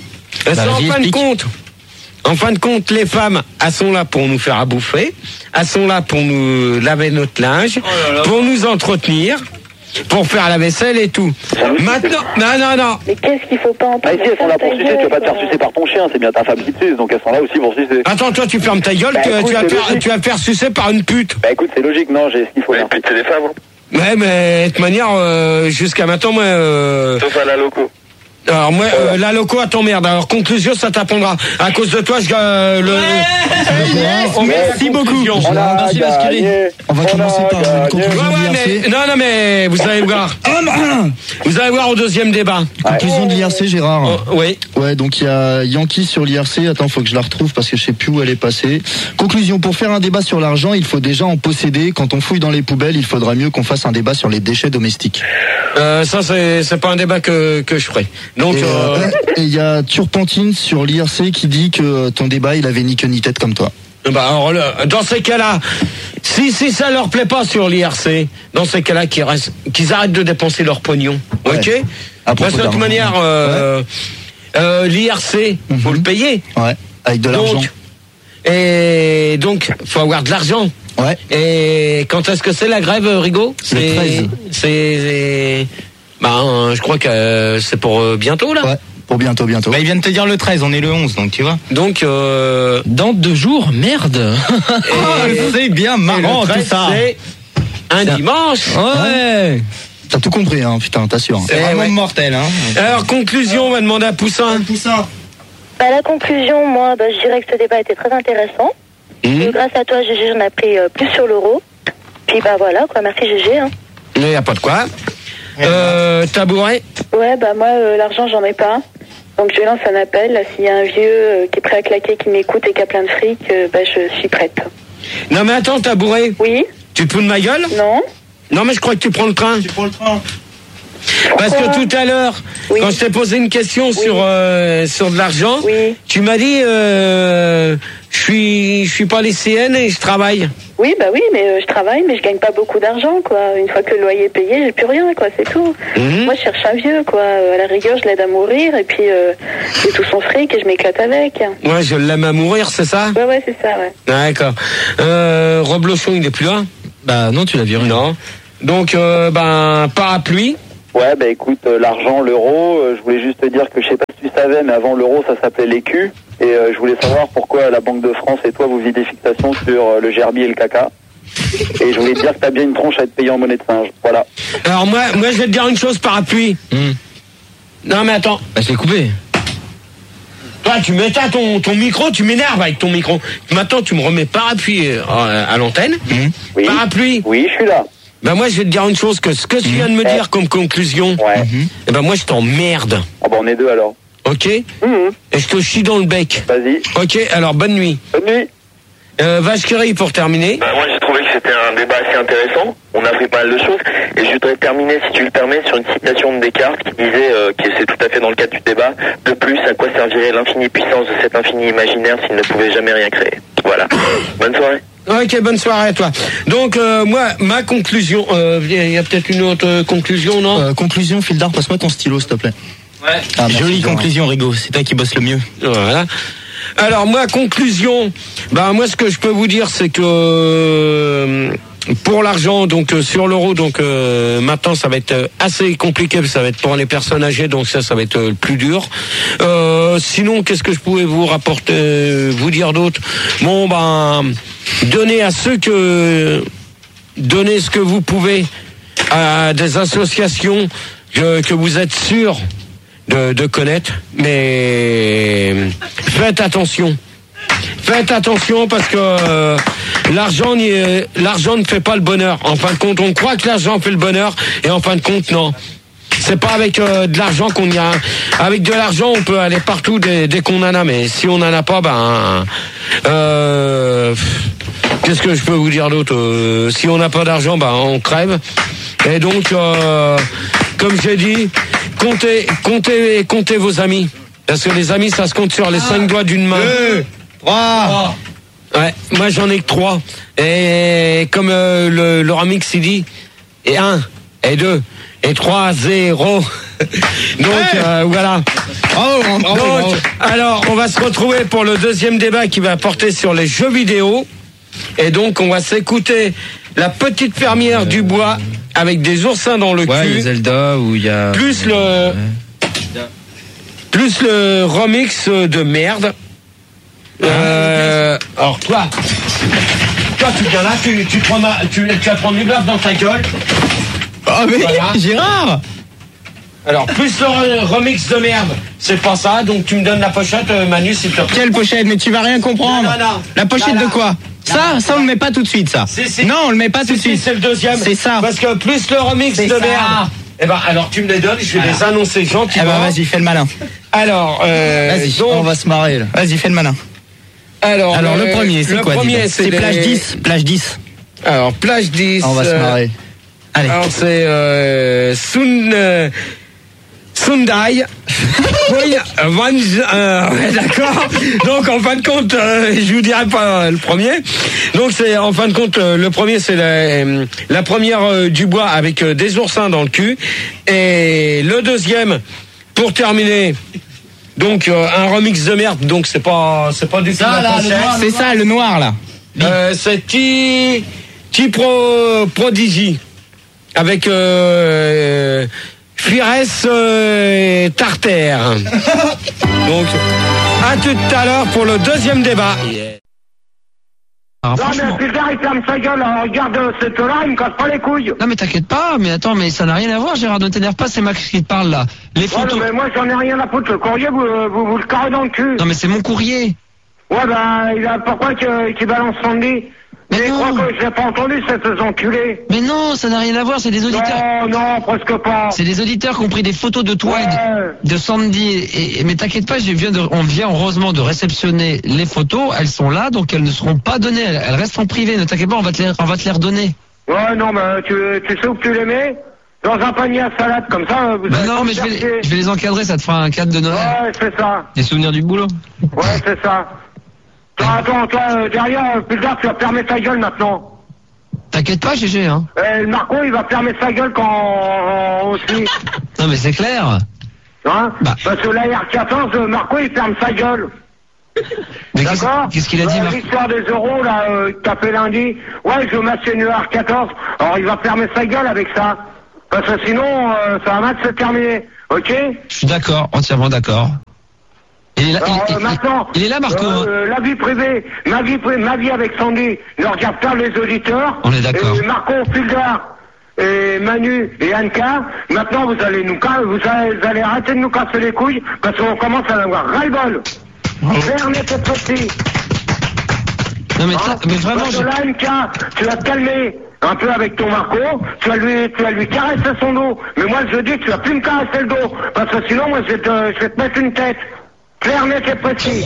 Speaker 1: En fin de compte, les femmes, elles sont là pour nous faire à bouffer, elles sont là pour nous laver notre linge, pour nous entretenir, pour faire la vaisselle et tout. Maintenant, non.
Speaker 7: Mais qu'est-ce qu'il faut pas en parler?
Speaker 5: Si elles sont là pour sucer, tu vas pas te faire sucer par ton chien, c'est bien ta femme qui te suce, donc elles sont là aussi pour sucer.
Speaker 1: Attends, toi, tu fermes ta gueule,
Speaker 5: Bah, écoute,
Speaker 1: tu vas te faire sucer par une pute.
Speaker 5: Bah écoute, c'est logique, non, j'ai ce qu'il faut.
Speaker 8: Les putes, c'est des femmes, hein.
Speaker 1: Ouais, mais de toute manière, jusqu'à maintenant, moi...
Speaker 8: Sauf à la loco.
Speaker 1: Alors moi, la loco à ton merde. Alors conclusion, ça t'apprendra. À cause de toi,
Speaker 3: Merci beaucoup.
Speaker 1: Merci Vasqueli.
Speaker 6: On va commencer par une conclusion de l'IRC.
Speaker 1: Non, mais vous allez voir. Vous allez voir au deuxième débat.
Speaker 6: Conclusion de l'IRC, Gérard.
Speaker 1: Oui.
Speaker 6: Ouais, donc il y a Yankee sur l'IRC. Attends, faut que je la retrouve parce que je sais plus où elle est passée. Conclusion, pour faire un débat sur l'argent, il faut déjà en posséder. Quand on fouille dans les poubelles, il faudra mieux qu'on fasse un débat sur les déchets domestiques.
Speaker 1: Ça, c'est pas un débat que je ferai. Donc,
Speaker 6: et il y a Turpentine sur l'IRC qui dit que ton débat, il avait ni queue ni tête comme toi.
Speaker 1: Bah alors, dans ces cas-là, si ça leur plaît pas sur l'IRC, dans ces cas-là, qu'ils arrêtent de dépenser leur pognon.
Speaker 6: Ouais.
Speaker 1: Ok. Parce que de toute manière, l'IRC, faut le payer.
Speaker 6: Ouais. Avec de l'argent.
Speaker 1: Et donc, faut avoir de l'argent.
Speaker 6: Ouais.
Speaker 1: Et quand est-ce que c'est la grève, Rigaud?
Speaker 6: Le 13.
Speaker 1: Je crois que c'est pour bientôt, là.
Speaker 6: Ouais. Pour bientôt.
Speaker 3: Bah, ils viennent te dire le 13, on est le 11, donc tu vois.
Speaker 1: Donc,
Speaker 9: dans 2 jours, merde.
Speaker 3: C'est bien marrant tout ça.
Speaker 1: C'est un dimanche.
Speaker 9: Ouais.
Speaker 6: T'as tout compris, hein, putain, t'assures.
Speaker 3: C'est vraiment mortel, hein.
Speaker 1: Alors, conclusion, on va demander à Poussin.
Speaker 2: Bah, la conclusion, moi, je dirais que ce débat était très intéressant. Et grâce à toi, GG, j'en ai appris plus sur l'euro. Puis voilà, quoi. Merci, GG. Hein.
Speaker 1: Il n'y a pas de quoi. Tabouret.
Speaker 7: Ouais, moi, l'argent, j'en ai pas. Donc je lance un appel. Là, s'il y a un vieux qui est prêt à claquer, qui m'écoute et qui a plein de fric, je suis prête.
Speaker 1: Non mais attends, Tabouret.
Speaker 7: Oui.
Speaker 1: Tu te fous de ma gueule?
Speaker 7: Non.
Speaker 1: Non mais je crois que tu prends le train. Parce que tout à l'heure, quand je t'ai posé une question sur de l'argent, tu m'as dit je suis pas lycéenne et je travaille.
Speaker 7: Oui, mais je travaille, mais je gagne pas beaucoup d'argent, quoi. Une fois que le loyer est payé, j'ai plus rien, quoi, c'est tout. Moi, je cherche un vieux, quoi. À la rigueur, je l'aide à mourir, et puis j'ai tout son fric et je m'éclate avec.
Speaker 1: Ouais, je l'aime à mourir, c'est ça?
Speaker 7: Ouais, c'est ça, ouais.
Speaker 1: D'accord. Reblochon, il est plus là?
Speaker 9: Bah non, tu l'as viré.
Speaker 1: Non. Donc, parapluie.
Speaker 5: Ouais, écoute, l'argent, l'euro, je voulais juste te dire que je sais pas si tu savais, savais, mais avant l'euro, ça s'appelait l'écu. Et je voulais savoir pourquoi la Banque de France et toi, vous faisiez des fixations sur le gerbier et le caca. Et je voulais te dire que t'as bien une tronche à être payé en monnaie de singe. Voilà.
Speaker 1: Alors moi je vais te dire une chose, Parapluie. Non mais attends.
Speaker 9: Bah je l'ai coupé.
Speaker 1: Toi tu m'éteins ton micro, tu m'énerves avec ton micro. Maintenant tu me remets Parapluie à l'antenne.
Speaker 5: Oui.
Speaker 1: Parapluie.
Speaker 5: Oui, je suis là.
Speaker 1: Ben moi je vais te dire une chose, que ce que tu viens de me dire comme conclusion, et ben moi je t'emmerde.
Speaker 5: Ah bah on est deux alors.
Speaker 1: Ok. Et je te chie dans le bec.
Speaker 5: Vas-y.
Speaker 1: Ok, alors bonne nuit.
Speaker 5: Bonne nuit.
Speaker 1: Vache qui rit pour terminer.
Speaker 8: Bah, moi j'ai trouvé que c'était un débat assez intéressant, on a appris pas mal de choses, et je voudrais terminer, si tu le permets, sur une citation de Descartes qui disait, que c'est tout à fait dans le cadre du débat, de plus, à quoi servirait l'infinie puissance de cet infini imaginaire s'il ne pouvait jamais rien créer. Voilà. Bonne soirée.
Speaker 1: Ok, bonne soirée à toi. Donc moi, ma conclusion, il y a peut-être une autre conclusion, non
Speaker 6: Conclusion, Fildar, passe-moi ton stylo, s'il te plaît.
Speaker 4: Ouais.
Speaker 6: Ah,
Speaker 3: Jolie conclusion, Rigo. C'est toi qui bosses le mieux.
Speaker 1: Voilà. Alors moi, conclusion, bah moi ce que je peux vous dire c'est que pour l'argent, donc sur l'euro, donc maintenant ça va être assez compliqué, ça va être pour les personnes âgées, donc ça va être le plus dur. Sinon, qu'est-ce que je pouvais vous rapporter, vous dire d'autre? Bon ben, donnez ce que vous pouvez à des associations que vous êtes sûr de connaître, mais faites attention. Faites attention parce que l'argent ne fait pas le bonheur. En fin de compte, on croit que l'argent fait le bonheur et en fin de compte, non. C'est pas avec de l'argent qu'on y a. Avec de l'argent, on peut aller partout dès qu'on en a, mais si on en a pas, qu'est-ce que je peux vous dire d'autre? Si on n'a pas d'argent, on crève. Et donc, comme j'ai dit, comptez vos amis. Parce que les amis, ça se compte sur les 5 doigts d'une main.
Speaker 3: 3.
Speaker 1: Ouais, moi j'en ai que 3. Et comme le remix il dit, et 1, et 2, et 3, 0. Donc voilà. Donc, alors on va se retrouver pour le deuxième débat qui va porter sur les jeux vidéo. Et donc on va s'écouter la petite fermière du bois avec des oursins dans le cul.
Speaker 9: Zelda où il y a
Speaker 1: plus le remix de merde. Alors toi tu viens là, tu vas prendre une baffe dans ta gueule.
Speaker 3: Ah mais
Speaker 1: voilà.
Speaker 3: Gérard.
Speaker 1: Alors plus le remix de merde, c'est pas ça, donc tu me donnes la pochette, Manu, s'il te plaît.
Speaker 3: Quelle pochette? Mais tu vas rien comprendre.
Speaker 1: Non.
Speaker 3: La pochette de quoi? Ça on le met pas tout de suite, ça. Non, on le met pas tout de suite.
Speaker 1: C'est le deuxième.
Speaker 3: C'est ça.
Speaker 1: Parce que plus le remix de merde. Eh ben alors tu me les donnes, je vais les annoncer gentiment.
Speaker 3: Eh ben vas-y, fais le malin.
Speaker 1: Alors,
Speaker 6: vas-y,
Speaker 1: donc,
Speaker 6: on va se marrer là.
Speaker 3: Vas-y, fais le malin.
Speaker 1: Alors
Speaker 3: le premier, c'est quoi?
Speaker 1: C'est
Speaker 3: plage 10. Plage 10.
Speaker 1: Alors plage 10.
Speaker 6: On va se marrer.
Speaker 3: Allez.
Speaker 1: Alors c'est Sundai. Oui, ouais, d'accord. Donc en fin de compte, je vous dirai pas le premier. Donc c'est en fin de compte le premier, c'est la première du bois avec des oursins dans le cul, et le deuxième pour terminer. Donc un remix de merde. Donc c'est pas du tout
Speaker 3: ça là. C'est ça le noir là.
Speaker 1: C'est Prodigy avec Fires Tartare. Donc à tout à l'heure pour le deuxième débat.
Speaker 10: Non mais putain, il ferme sa gueule, regarde cette là, il me casse pas les couilles.
Speaker 11: Non mais t'inquiète pas, mais attends, mais ça n'a rien à voir, Gérard, ne t'énerve pas, c'est Max qui te parle là. Les photos...
Speaker 10: Ouais, mais moi j'en ai rien à foutre, le courrier vous le carrez dans le cul.
Speaker 11: Non mais c'est mon courrier.
Speaker 10: Ouais pourquoi qu'il balance Sandy? Mais crois que je l'ai pas entendu, cette enculée.
Speaker 11: Mais non, ça n'a rien à voir, c'est des auditeurs.
Speaker 10: Non, presque pas.
Speaker 11: C'est des auditeurs qui ont pris des photos de toi et de Sandy. Mais t'inquiète pas, on vient heureusement de réceptionner les photos, elles sont là, donc elles ne seront pas données, elles restent en privé, ne t'inquiète pas, on va te les redonner.
Speaker 10: Ouais, non, mais tu sais où tu les mets? Dans un panier à salade, comme ça, vous
Speaker 11: non, mais je vais les encadrer, ça te fera un cadre de Noël.
Speaker 10: Ouais, c'est ça.
Speaker 11: Des souvenirs du boulot.
Speaker 10: Ouais, c'est ça. Attends, toi, derrière, plus tard, tu vas fermer ta gueule maintenant.
Speaker 11: T'inquiète pas, GG, hein.
Speaker 10: Marco, il va fermer sa gueule quand aussi.
Speaker 11: Non, mais c'est clair.
Speaker 10: Hein? Parce que la R14, Marco, il ferme sa gueule.
Speaker 11: Mais
Speaker 10: d'accord?
Speaker 11: Qu'est-ce qu'il a dit, Marco?
Speaker 10: L'histoire des euros, là, t'as fait lundi. Ouais, je m'assieds une R14. Alors, il va fermer sa gueule avec ça. Parce que sinon, ça va mal se terminer. Ok?
Speaker 11: Je suis d'accord, entièrement d'accord. Il est là,
Speaker 10: Alors, maintenant,
Speaker 11: il est là, Marco.
Speaker 10: la vie privée, ma vie avec Sandy, ne regarde pas les auditeurs.
Speaker 11: On est d'accord.
Speaker 10: Et Marco, Fulgar, et Manu et Anka, maintenant vous allez arrêter de nous casser les couilles parce qu'on commence à en avoir ras-le-bol. Faire net et précis.
Speaker 11: Non mais vraiment.
Speaker 10: Parce que là, Anka, tu vas te calmer un peu avec ton Marco, tu vas lui caresser son dos. Mais moi je dis, tu vas plus me caresser le dos, parce que sinon moi je vais te mettre une tête. Clair, net et précis.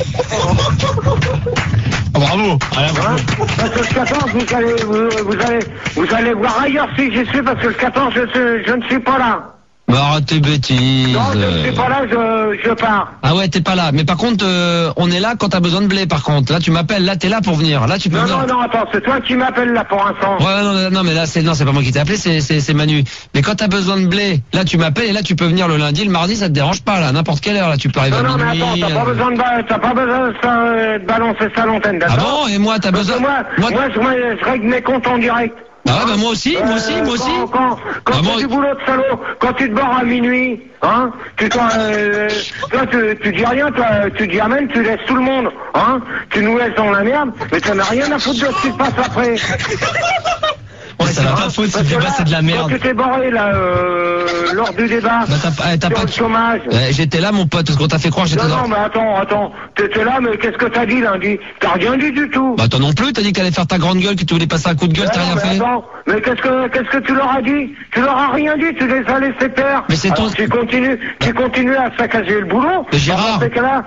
Speaker 11: Bravo.
Speaker 10: Parce que le 14, vous allez voir ailleurs si j'y suis, parce que le 14, je ne suis pas là.
Speaker 11: Bah arrête tes bêtises.
Speaker 10: Non, je ne suis pas là, je pars.
Speaker 11: Ah ouais, t'es pas là. Mais par contre, on est là quand t'as besoin de blé, par contre. Là, tu m'appelles, là, t'es là pour venir. Là, tu peux venir.
Speaker 10: Non, attends, c'est toi qui m'appelles là pour l'instant.
Speaker 11: Ouais, non, mais là, c'est pas moi qui t'ai appelé, c'est Manu. Mais quand t'as besoin de blé, là, tu m'appelles et là, tu peux venir le lundi, le mardi, ça te dérange pas, là, n'importe quelle heure, là, tu peux arriver à minuit.
Speaker 10: Non, mais attends, t'as pas besoin de balancer ça à l'antenne, d'accord?
Speaker 11: Ah bon? Et moi, t'as besoin?
Speaker 10: Moi, je règle mes comptes en direct.
Speaker 11: Ah ouais, bah moi aussi.
Speaker 10: Quand tu fais du boulot de salaud, quand tu te barres à minuit, hein, tu dis rien, toi, tu dis amen, tu laisses tout le monde, hein, tu nous laisses dans la merde, mais t'en as rien à foutre de ce qui se passe après.
Speaker 9: Ouais, ça va pas foutre, ce débat c'est de la merde.
Speaker 10: Quand tu t'es barré là, lors du débat,
Speaker 11: t'as pas
Speaker 10: de chômage.
Speaker 11: J'étais là, mon pote, parce qu'on t'a fait croire que j'étais là.
Speaker 10: Non, mais attends, t'étais là, mais qu'est-ce que t'as dit lundi? T'as rien dit du tout.
Speaker 11: Bah toi non plus, t'as dit que t'allais faire ta grande gueule, que tu voulais passer un coup de gueule, t'as rien fait.
Speaker 10: Attends, mais qu'est-ce que tu leur as dit? Tu leur as rien dit, tu les as laissés faire.
Speaker 11: Mais c'est ton...
Speaker 10: Tu continues à saccager le boulot.
Speaker 11: Mais Gérard,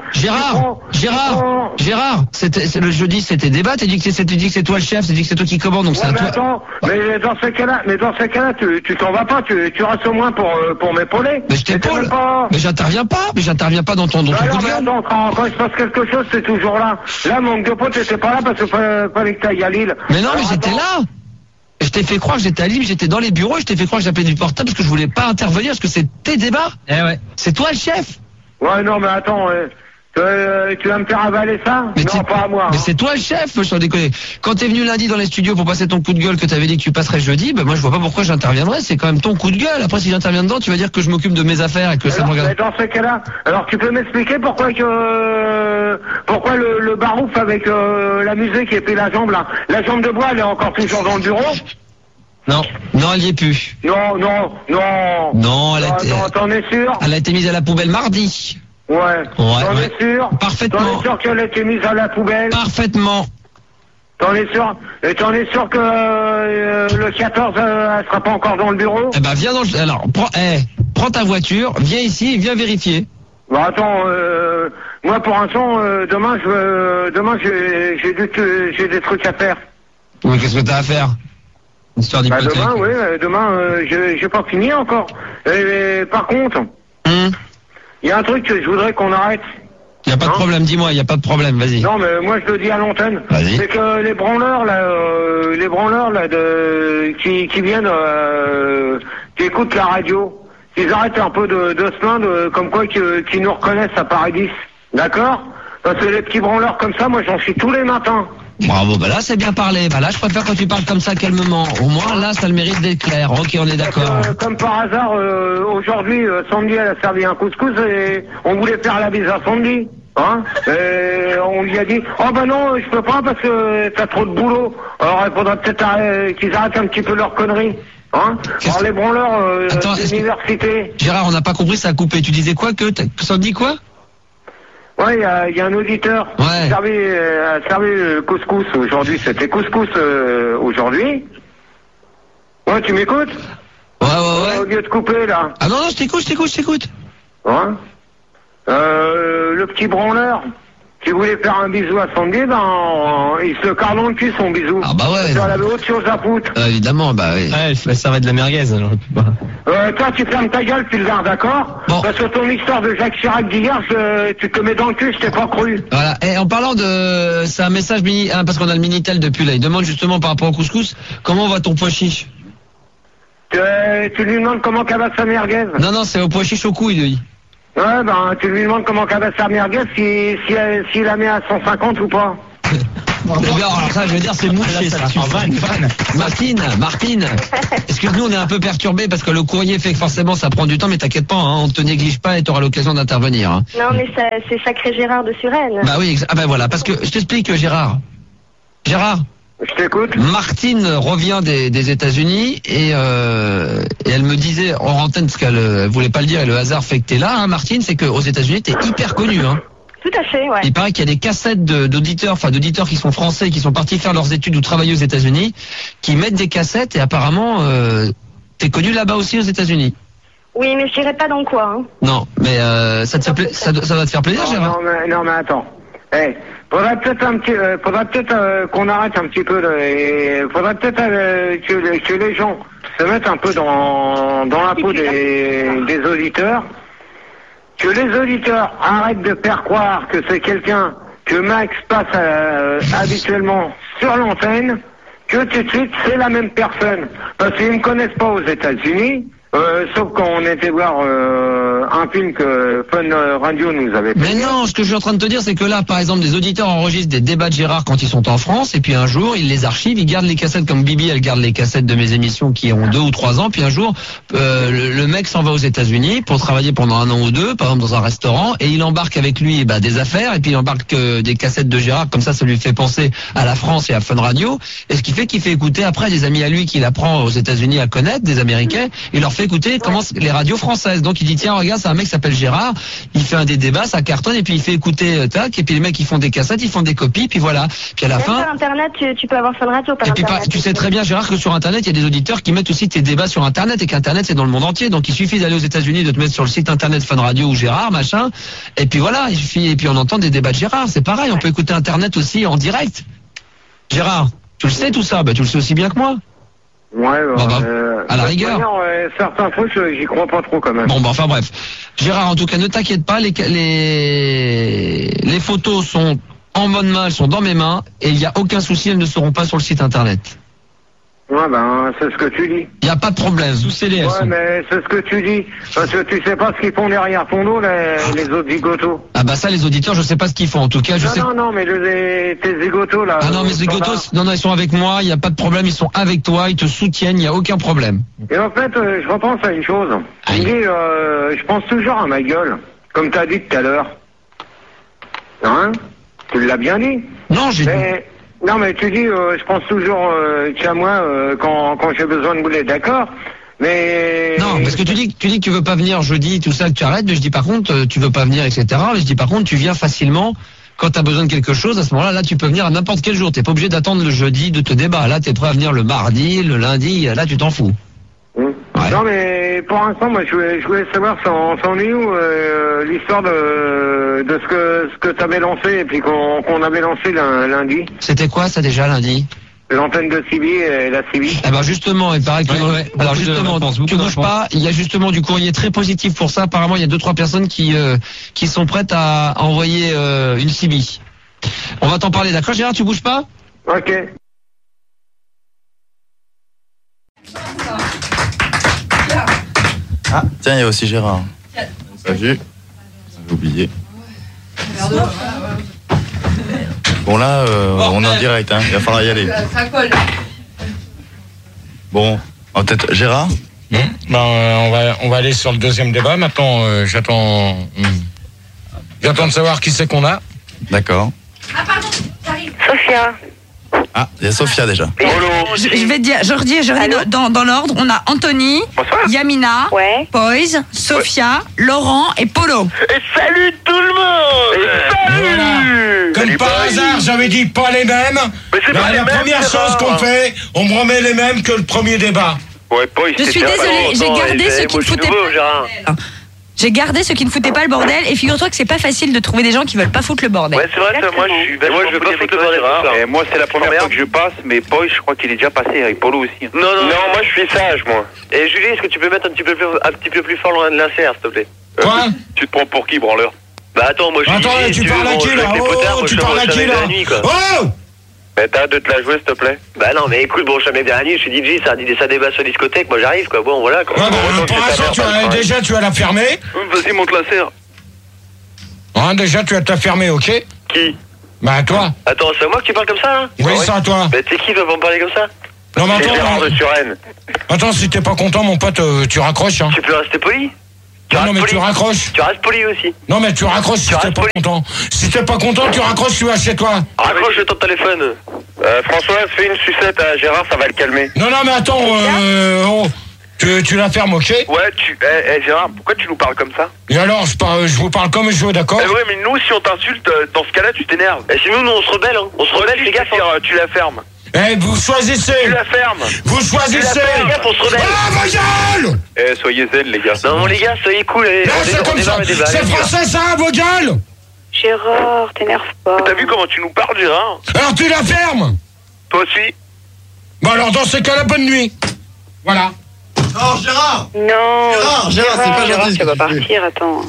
Speaker 11: c'était le jeudi, c'était débat, t'as dit que c'est toi le chef, t'as dit que c'est toi qui commande, donc c'est à toi.
Speaker 10: Attends, mais dans ces cas-là, tu t'en vas pas, tu restes au moins pour m'épauler.
Speaker 11: Mais je t'épaule. Mais j'interviens pas dans ton coup de gueule.
Speaker 10: Quand il se passe quelque chose, c'est toujours là. Là, manque de pote, t'étais pas là parce que fallait que t'ailles à Lille.
Speaker 11: Mais non, mais j'étais là. Je t'ai fait croire que j'étais à Lille, j'étais dans les bureaux, je t'ai fait croire que j'appelais du portable parce que je voulais pas intervenir, parce que c'est tes débats.
Speaker 9: Eh ouais.
Speaker 11: C'est toi le chef.
Speaker 10: Ouais, non, mais attends, tu vas me faire avaler ça?
Speaker 11: Mais
Speaker 10: non, pas à moi.
Speaker 11: Mais c'est toi le chef, je t'en déconne. Quand t'es venu lundi dans les studios pour passer ton coup de gueule que t'avais dit que tu passerais jeudi, bah moi je vois pas pourquoi j'interviendrais, c'est quand même ton coup de gueule. Après si j'interviens dedans, tu vas dire que je m'occupe de mes affaires et que ça me regarde.
Speaker 10: Mais dans ce cas-là, alors tu peux m'expliquer pourquoi le barouf avec la musique et puis la jambe là, la jambe de bois elle est encore toujours dans le bureau?
Speaker 11: Non, elle y est plus.
Speaker 10: Non, t'en es sûr?
Speaker 11: Elle a été mise à la poubelle mardi.
Speaker 10: Ouais. T'en es sûr?
Speaker 11: Parfaitement.
Speaker 10: T'en es sûr qu'elle a été mise à la poubelle?
Speaker 11: Parfaitement.
Speaker 10: T'en es sûr? Et t'en es sûr que le 14 elle sera pas encore dans le bureau?
Speaker 11: Eh ben viens alors prends ta voiture, viens ici et viens vérifier.
Speaker 10: Bah attends, moi pour l'instant demain j'ai des trucs à faire.
Speaker 11: Mais qu'est-ce que t'as à faire? Histoire d'hypothèque.
Speaker 10: Demain j'ai pas fini encore. Et par contre, il y a un truc que je voudrais qu'on arrête.
Speaker 11: Il y a pas de problème, dis-moi, il y a pas de problème, vas-y.
Speaker 10: Non, mais moi je le dis à l'antenne.
Speaker 11: Vas-y.
Speaker 10: C'est que les branleurs là qui viennent qui écoutent la radio, ils arrêtent un peu de se plaindre comme quoi qu'ils nous reconnaissent à Paradis. D'accord? Parce que les petits branleurs comme ça, moi j'en suis tous les matins.
Speaker 11: Bravo, bah là c'est bien parlé. Bah là je préfère quand tu parles comme ça calmement. Au moins là ça le mérite d'être clair. Ok, on est d'accord.
Speaker 10: Comme par hasard, aujourd'hui, Sandy elle a servi un couscous et on voulait faire la bise à Sandy. Hein? Et on lui a dit, oh ben non, je peux pas parce que t'as trop de boulot. Alors il faudrait peut-être qu'ils arrêtent un petit peu leurs conneries. Hein? Alors les branleurs d'université.
Speaker 11: Gérard, on n'a pas compris, ça a coupé. Tu disais quoi que Sandy quoi?
Speaker 10: Ouais, il y a un auditeur qui a servi couscous aujourd'hui. C'était couscous aujourd'hui. Ouais, tu m'écoutes?
Speaker 11: Ouais.
Speaker 10: Au lieu de couper, là.
Speaker 11: Ah non, je t'écoute.
Speaker 10: Ouais. Le petit branleur qui voulait faire un bisou à Sandy, il se carre dans le cul son bisou.
Speaker 11: Ah bah ouais.
Speaker 10: Elle avait autre chose à foutre.
Speaker 11: Évidemment, bah oui.
Speaker 9: Ouais, ça va être de la merguez, alors.
Speaker 10: Toi, tu fermes ta gueule, tu le gardes, d'accord? Bon. Parce que ton histoire de Jacques Chirac d'hier, tu te mets dans le cul, je t'ai pas cru.
Speaker 11: Voilà. Et en parlant de... C'est un message mini... parce qu'on a le Minitel depuis là. Il demande justement par rapport au couscous, comment va ton pois chiche?
Speaker 10: Tu lui demandes comment qu'elle va sa merguez?
Speaker 11: Non, c'est au pois chiche au couille, lui.
Speaker 10: Ouais, tu lui demandes comment qu'elle va sa merguez, s'il la met à 150 ou pas.
Speaker 11: Alors ça, je veux dire, c'est mouché, ça. Martine, excuse-nous, on est un peu perturbés parce que le courrier fait que forcément ça prend du temps, mais t'inquiète pas, hein, on te néglige pas et t'auras l'occasion d'intervenir. Hein.
Speaker 12: Non, mais c'est sacré Gérard de Suresnes.
Speaker 11: Bah oui, voilà, parce que je t'explique, Gérard.
Speaker 10: Je t'écoute.
Speaker 11: Martine revient des États-Unis et elle me disait en antenne, parce qu'elle voulait pas le dire et le hasard fait que t'es là, hein, Martine, c'est qu'aux États-Unis t'es hyper connue, hein.
Speaker 12: Tout à fait, ouais.
Speaker 11: Il paraît qu'il y a des cassettes d'auditeurs qui sont français, qui sont partis faire leurs études ou travailler aux États-Unis, qui mettent des cassettes et apparemment t'es connu là-bas aussi aux États-Unis.
Speaker 12: Oui, mais je dirais pas dans quoi. Hein.
Speaker 11: Non, mais ça va te faire plaisir, Gérard.
Speaker 10: Non, mais attends. Faudrait peut-être qu'on arrête un petit peu. Faudrait peut-être que les gens se mettent un peu dans la peau des auditeurs. Que les auditeurs arrêtent de faire croire que c'est quelqu'un que Max passe habituellement sur l'antenne, que tout de suite c'est la même personne. Parce qu'ils ne me connaissent pas aux États-Unis. Sauf quand on était voir un film que Fun Radio nous avait fait.
Speaker 11: Mais non, ce que je suis en train de te dire, c'est que là, par exemple, des auditeurs enregistrent des débats de Gérard quand ils sont en France, et puis un jour, ils les archivent, ils gardent les cassettes comme Bibi, elle garde les cassettes de mes émissions qui ont 2 ou 3 ans, puis un jour, le mec s'en va aux États-Unis pour travailler pendant 1 an ou 2, par exemple dans un restaurant, et il embarque avec lui des affaires, et puis il embarque des cassettes de Gérard, comme ça lui fait penser à la France et à Fun Radio, et ce qui fait qu'il fait écouter après des amis à lui qu'il apprend aux États-Unis à connaître, des Américains, il leur fait écouter les radios françaises. Donc il dit tiens regarde, c'est un mec qui s'appelle Gérard, il fait des débats, ça cartonne et puis il fait écouter tac, et puis les mecs ils font des cassettes, ils font des copies, puis voilà. Puis à la fin.
Speaker 12: Sur Internet, tu peux avoir Fun Radio par
Speaker 11: et puis
Speaker 12: Internet.
Speaker 11: Tu sais très bien Gérard que sur Internet il y a des auditeurs qui mettent aussi tes débats sur Internet et qu'Internet c'est dans le monde entier. Donc il suffit d'aller aux États-Unis, de te mettre sur le site Internet Fun Radio ou Gérard machin, et puis voilà, il suffit et puis on entend des débats de Gérard. C'est pareil, on peut écouter Internet aussi en direct. Gérard, tu le sais tout ça, tu le sais aussi bien que moi.
Speaker 10: Ouais,
Speaker 11: à la rigueur.
Speaker 10: Certains trucs, j'y crois pas trop quand même.
Speaker 11: Bon, enfin bref. Gérard, en tout cas, ne t'inquiète pas, les photos sont en bonne main, elles sont dans mes mains, et il n'y a aucun souci, elles ne seront pas sur le site internet.
Speaker 10: Ouais, c'est ce que tu dis.
Speaker 11: Il n'y a pas de problème, sous scellé.
Speaker 10: Ouais, mais c'est ce que tu dis. Parce que tu sais pas ce qu'ils font derrière ton dos, les autres zigotos.
Speaker 11: Ah ça, les auditeurs, je sais pas ce qu'ils font. En tout cas,
Speaker 10: Non, mais tes zigotos, là.
Speaker 11: Ah non, mes zigotos, non, ils sont avec moi, il n'y a pas de problème, ils sont avec toi, ils te soutiennent, il n'y a aucun problème.
Speaker 10: Et en fait, je repense à une chose. Tu me dis, je pense toujours à ma gueule, comme t'as dit tout à l'heure. Hein? Tu l'as bien dit.
Speaker 11: Non, j'ai dit.
Speaker 10: Non, mais tu dis, je pense toujours qu'à moi quand j'ai besoin de bouler, d'accord. Mais
Speaker 11: non, parce que tu dis que tu veux pas venir jeudi, tout ça, que tu arrêtes. Mais je dis par contre, tu veux pas venir, etc. Mais je dis par contre, tu viens facilement quand tu as besoin de quelque chose. À ce moment-là, là, tu peux venir à n'importe quel jour. T'es pas obligé d'attendre le jeudi de te débat. Là, t'es prêt à venir le mardi, le lundi. Là, tu t'en fous.
Speaker 10: Ouais. Non, mais pour l'instant, moi, je voulais savoir c'en est où l'histoire de ce que t'avais lancé et puis qu'on avait lancé lundi.
Speaker 11: C'était quoi ça déjà lundi?
Speaker 10: L'antenne de Civi et la Civi.
Speaker 11: Eh ben justement, il paraît que alors justement, tu bouges pas. Il y a justement du courrier très positif pour ça. Apparemment, il y a 2-3 personnes qui sont prêtes à envoyer une Civi. On va t'en parler, d'accord, Gérard? Tu bouges pas?
Speaker 10: Ok.
Speaker 6: Ah, tiens, il y a aussi Gérard. Pas vu? J'ai oublié. Bon là, on est en direct, hein. Il va falloir y aller.
Speaker 13: Ça colle.
Speaker 6: Bon, peut-être Gérard.
Speaker 1: On va aller sur le deuxième débat. Maintenant, j'attends de savoir qui c'est qu'on a.
Speaker 6: D'accord.
Speaker 13: Ah pardon, j'arrive.
Speaker 2: Sophia.
Speaker 6: Ah, il y a Sophia déjà.
Speaker 13: Je vais te dire, je redis dans l'ordre. On a Anthony, Yamina, Poise, Sophia, Laurent et Polo.
Speaker 8: Et salut tout le monde.
Speaker 1: Salut. Comme par hasard, j'avais dit pas les mêmes. La première chose qu'on fait, on me remet les mêmes que le premier débat.
Speaker 8: Ouais, Poise.
Speaker 13: Je suis désolée, j'ai gardé ceux qui ne foutaient pas. J'ai gardé ceux qui ne foutaient pas le bordel et figure-toi que c'est pas facile de trouver des gens qui veulent pas foutre le bordel.
Speaker 8: Ouais, c'est vrai, moi je veux pas foutre le bordel. Et moi c'est la première fois que je passe, mais Boy, je crois qu'il est déjà passé avec Polo aussi. Non, moi je suis sage, moi. Et Julie, est-ce que tu peux mettre un petit peu plus fort loin de l'insert, s'il te plaît? Quoi? Tu te prends pour qui, branleur? Bah attends, moi je suis.
Speaker 1: Attends, tu parles à qui là? Oh, tu parles à qui là? Oh!
Speaker 8: Mais t'as de te la jouer, s'il te plaît? Bah non, mais écoute, bon, je suis bien la nuit, je suis DJ, ça débat sur discothèque, moi j'arrive, quoi. Bon, voilà, quoi.
Speaker 1: Ouais, pour l'instant, déjà, tu vas la fermer.
Speaker 8: Vas-y, monte la serre.
Speaker 1: Déjà, tu vas te la fermer, ok?
Speaker 8: Qui?
Speaker 1: Bah, toi.
Speaker 8: Attends, c'est à moi que tu parles comme ça, là?
Speaker 1: Oui, c'est à toi.
Speaker 8: Mais t'es qui, toi, pour me parler comme ça?
Speaker 1: Non, mais attends.
Speaker 8: Gérard de Suresnes.
Speaker 1: Attends, si t'es pas content, mon pote, tu raccroches, hein.
Speaker 8: Tu peux rester poli?
Speaker 1: Non, mais tu raccroches.
Speaker 8: Tu restes poli aussi.
Speaker 1: Non, mais tu raccroches si t'es pas content. Si t'es pas content, tu raccroches, tu vas chez toi.
Speaker 8: Raccroche ton téléphone. Françoise, fais une sucette à Gérard, ça va le calmer.
Speaker 1: Non, mais attends, tu la fermes, ok?
Speaker 14: Ouais, Gérard, pourquoi tu nous parles comme ça?
Speaker 1: Et alors, je vous parle comme je veux, d'accord?
Speaker 14: Ouais, mais nous, si on t'insulte, dans ce cas-là, tu t'énerves.
Speaker 8: Et sinon, nous, on se rebelle, hein. On se rebelle, fais gaffe.
Speaker 14: Tu la fermes.
Speaker 1: Vous choisissez.
Speaker 14: Tu la fermes.
Speaker 1: Vous choisissez.
Speaker 8: Fais gaffe, on se rebelle.
Speaker 1: Ah, vos gueules!
Speaker 14: Soyez zen, les gars.
Speaker 8: Non, les gars, soyez cool.
Speaker 1: Là, c'est comme ça. C'est français, ça, vos gueules!
Speaker 7: Gérard, t'énerve pas.
Speaker 14: T'as vu comment tu nous parles, Gérard?
Speaker 1: Alors, tu la fermes.
Speaker 14: Toi aussi.
Speaker 1: Bon, alors, dans ces cas-là, bonne nuit. Voilà.
Speaker 6: Non, Gérard!
Speaker 7: Non.
Speaker 6: Gérard, c'est pas gentil.
Speaker 7: Ça va partir, attends.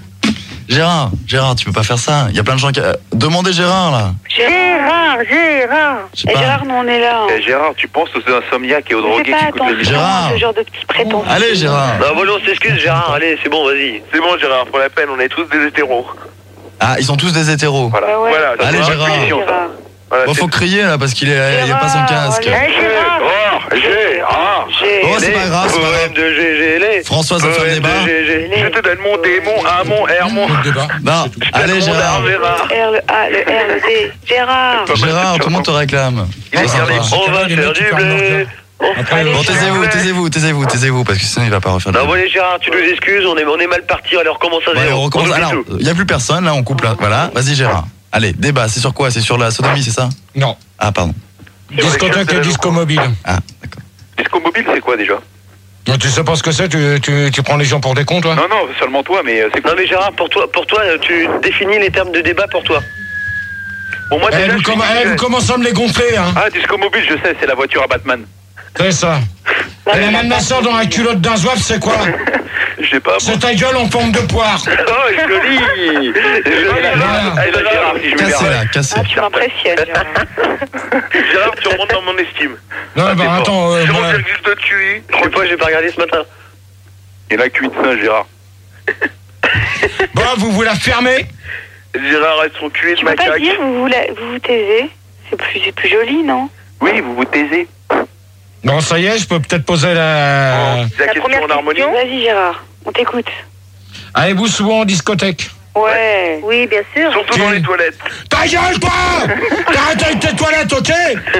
Speaker 6: Gérard, tu peux pas faire ça. Il y a plein de gens qui... Demandez Gérard, là.
Speaker 7: Gérard.
Speaker 6: Je sais pas.
Speaker 7: Gérard, nous, on est là.
Speaker 14: Gérard, tu penses aux insomniaques et aux drogués qui écoutent le
Speaker 6: Gérard.
Speaker 7: Ce genre de petits prétendants.
Speaker 6: Allez, Gérard.
Speaker 8: Non, bon, on s'excuse, Gérard. Allez, c'est bon, vas-y.
Speaker 14: C'est bon, Gérard, pour la peine, on est tous des hétéros.
Speaker 6: Ah, ils sont tous des hétéros.
Speaker 14: Voilà.
Speaker 7: Bah ouais.
Speaker 14: Voilà.
Speaker 6: Allez,
Speaker 14: c'est
Speaker 6: Gérard.
Speaker 14: une punition, ça. Voilà,
Speaker 6: Bon, faut crier, là, parce qu'il y a pas son casque.
Speaker 14: Gérard.
Speaker 6: Oh, c'est pas grave, c'est pas grave.
Speaker 8: Poème de GG.
Speaker 6: Françoise va faire le débat.
Speaker 14: Je te donne mon D, mon A, mon R, mon...
Speaker 6: Non, allez, Gérard.
Speaker 7: R, le A, le R, le D. Gérard.
Speaker 6: Gérard, tout le monde te réclame. C'est sympa.
Speaker 8: On va faire du blé.
Speaker 6: Bon, taisez-vous, parce que sinon il va pas refaire.
Speaker 8: Non, bon, les Gérard, tu nous excuses, on est mal parti, alors commence à
Speaker 6: Ouais,
Speaker 8: zéro.
Speaker 6: on recommence. Alors, il y a plus personne, là, on coupe là. Voilà, vas-y, Gérard. Allez, débat, c'est sur quoi? C'est sur la sodomie, c'est ça?
Speaker 1: Non.
Speaker 6: Ah, pardon.
Speaker 1: Discothèque et disco mobile.
Speaker 6: Ah, d'accord.
Speaker 14: Disco mobile, c'est quoi déjà?
Speaker 1: Tu sais pas ce que c'est? Tu prends les gens pour des cons, toi?
Speaker 14: Non, seulement toi, mais c'est quoi?
Speaker 8: Non, mais Gérard, pour toi, tu définis les termes de débat pour toi.
Speaker 14: Bon, moi, déjà,
Speaker 1: vous commencez à me les gonfler, hein.
Speaker 14: Ah, disco mobile, je sais, c'est la voiture à Batman.
Speaker 1: C'est ça. Et la même ma soeur dans la culotte d'un zouave, c'est quoi?
Speaker 14: Je sais pas.
Speaker 1: C'est ta gueule en forme de poire.
Speaker 8: Oh, joli.
Speaker 14: Gérard, si je
Speaker 6: Cassez là, cassez.
Speaker 7: Tu m'impressionnes, Gérard.
Speaker 14: Gérard, tu remontes dans mon estime.
Speaker 1: Non, bah attends.
Speaker 14: C'est mon service de QI.
Speaker 8: Je sais pas, j'ai pas regardé ce matin.
Speaker 14: Et la cuite Saint Gérard.
Speaker 1: Bon, vous vous la fermez?
Speaker 14: Gérard reste son cul de
Speaker 7: Tu peux pas
Speaker 14: macaque.
Speaker 7: dire, vous vous taisez. C'est plus joli, non?
Speaker 14: Oui, vous vous taisez.
Speaker 1: Bon, ça y est, je peux peut-être poser la
Speaker 14: question en harmonie.
Speaker 7: Vas-y, Gérard, on t'écoute.
Speaker 1: Allez-vous souvent en discothèque?
Speaker 7: Ouais. Oui, bien sûr.
Speaker 14: Surtout dans les toilettes.
Speaker 1: Ta gueule, toi! T'arrêtes avec tes toilettes, ok?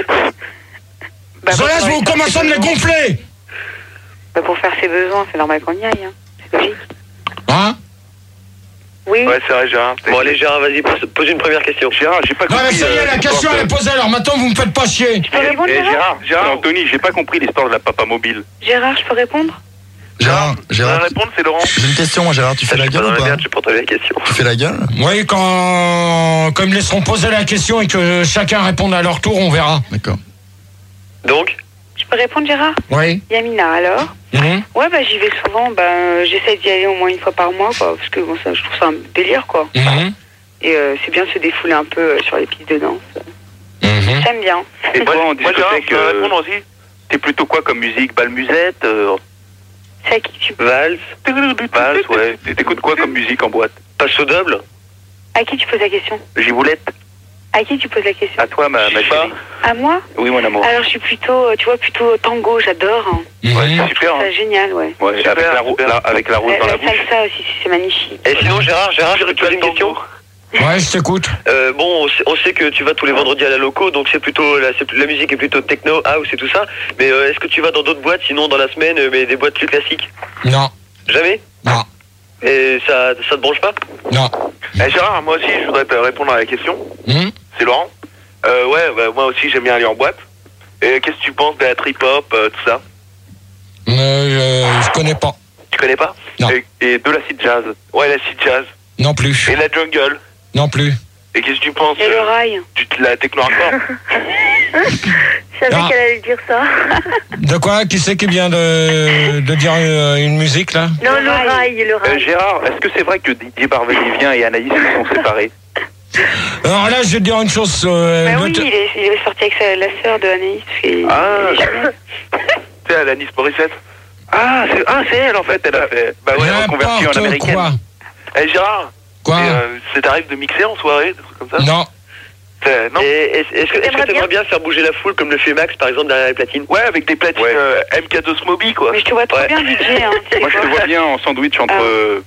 Speaker 1: Ça laisse, vous commencez à me les gonfler!
Speaker 7: Bah, pour faire ses besoins, c'est normal qu'on y aille, hein. C'est logique.
Speaker 1: Hein?
Speaker 7: Oui.
Speaker 14: Ouais, c'est vrai, Gérard.
Speaker 8: Bon, allez, Gérard, vas-y, pose une première question.
Speaker 14: Gérard, j'ai pas
Speaker 1: Non,
Speaker 14: compris.
Speaker 1: mais ça y est, la question elle est posée, alors maintenant vous me faites pas chier.
Speaker 7: Je peux répondre, Gérard?
Speaker 14: Gérard, Anthony, j'ai pas compris l'histoire de la papa mobile.
Speaker 7: Gérard, je peux répondre?
Speaker 6: Gérard,
Speaker 14: répondre, c'est Laurent.
Speaker 6: j'ai une question, moi, Gérard, tu fais la gueule ou pas?
Speaker 8: Tu portes la question.
Speaker 6: Tu fais la gueule?
Speaker 1: Oui, quand ils me laisseront poser la question et que chacun réponde à leur tour, on verra.
Speaker 6: D'accord.
Speaker 8: Donc?
Speaker 7: Je peux répondre, Gérard?
Speaker 1: Oui.
Speaker 7: Yamina, alors? Ouais, bah j'y vais souvent, j'essaie d'y aller au moins une fois par mois, quoi, parce que bon, ça, je trouve ça un délire, quoi. Et c'est bien de se défouler un peu sur les pistes de danse. J'aime bien.
Speaker 14: Et toi, en discothèque, je peux répondre aussi. T'es plutôt quoi comme musique? Bal musette
Speaker 7: C'est à qui tu
Speaker 8: Valse.
Speaker 14: Valse, ouais. T'écoutes quoi comme musique en boîte?
Speaker 8: Page double.
Speaker 7: À qui tu poses la question?
Speaker 14: Giboulette.
Speaker 7: À qui tu poses la question?
Speaker 14: À toi, ma chérie.
Speaker 7: À moi?
Speaker 14: Oui, mon amour.
Speaker 7: Alors, je suis plutôt, tu vois, plutôt tango, j'adore.
Speaker 14: Ouais, c'est super.
Speaker 7: C'est génial, ouais.
Speaker 14: Ouais,
Speaker 8: Super,
Speaker 14: avec la rose dans la bouche.
Speaker 7: La salsa aussi, c'est magnifique.
Speaker 8: Et sinon, Gérard, je peux te poser une question?
Speaker 1: Ouais, je t'écoute.
Speaker 8: Bon, on sait que tu vas tous les vendredis à la loco, donc c'est plutôt la musique est plutôt techno, house et tout ça. Mais est-ce que tu vas dans d'autres boîtes, sinon dans la semaine, mais des boîtes plus classiques?
Speaker 1: Non.
Speaker 8: Jamais?
Speaker 1: Non.
Speaker 8: Et ça te branche pas?
Speaker 1: Non.
Speaker 14: Gérard, moi aussi, je voudrais te répondre à la question. C'est Laurent. Moi aussi, j'aime bien aller en boîte. Et qu'est-ce que tu penses de la trip-hop, tout ça?
Speaker 1: Je connais pas.
Speaker 14: Tu connais pas?
Speaker 1: Non.
Speaker 14: Et de l'acid jazz? Ouais, l'acid jazz.
Speaker 1: Non plus.
Speaker 14: Et la jungle?
Speaker 1: Non plus.
Speaker 14: Et qu'est-ce que tu penses?
Speaker 7: Et le rail?
Speaker 14: De la techno-hardcore?
Speaker 7: Je savais qu'elle allait dire ça.
Speaker 1: De quoi? Qui c'est qui vient de dire une musique, là?
Speaker 7: Non, le rail.
Speaker 14: Gérard, est-ce que c'est vrai que Didier Barbelivien et Anaïs se sont séparés?
Speaker 1: Alors là, je vais te dire une chose.
Speaker 7: Oui, il est sorti avec la sœur de Anaïs.
Speaker 14: C'est Alanis Morissette. C'est elle en fait, elle a fait. Bah ouais, reconvertie en américaine.
Speaker 1: Quoi?
Speaker 14: Gérard.
Speaker 1: Quoi?
Speaker 14: Ça t'arrive de mixer en soirée, des trucs comme ça?
Speaker 1: Non.
Speaker 14: Non.
Speaker 8: Est-ce que t'aimerais bien faire bouger la foule comme le fait Max par exemple derrière les platines?
Speaker 14: Ouais, avec des platines MK2 Smoby quoi.
Speaker 7: Mais je te vois trop bien DJ. Hein,
Speaker 14: moi je te vois bien en sandwich entre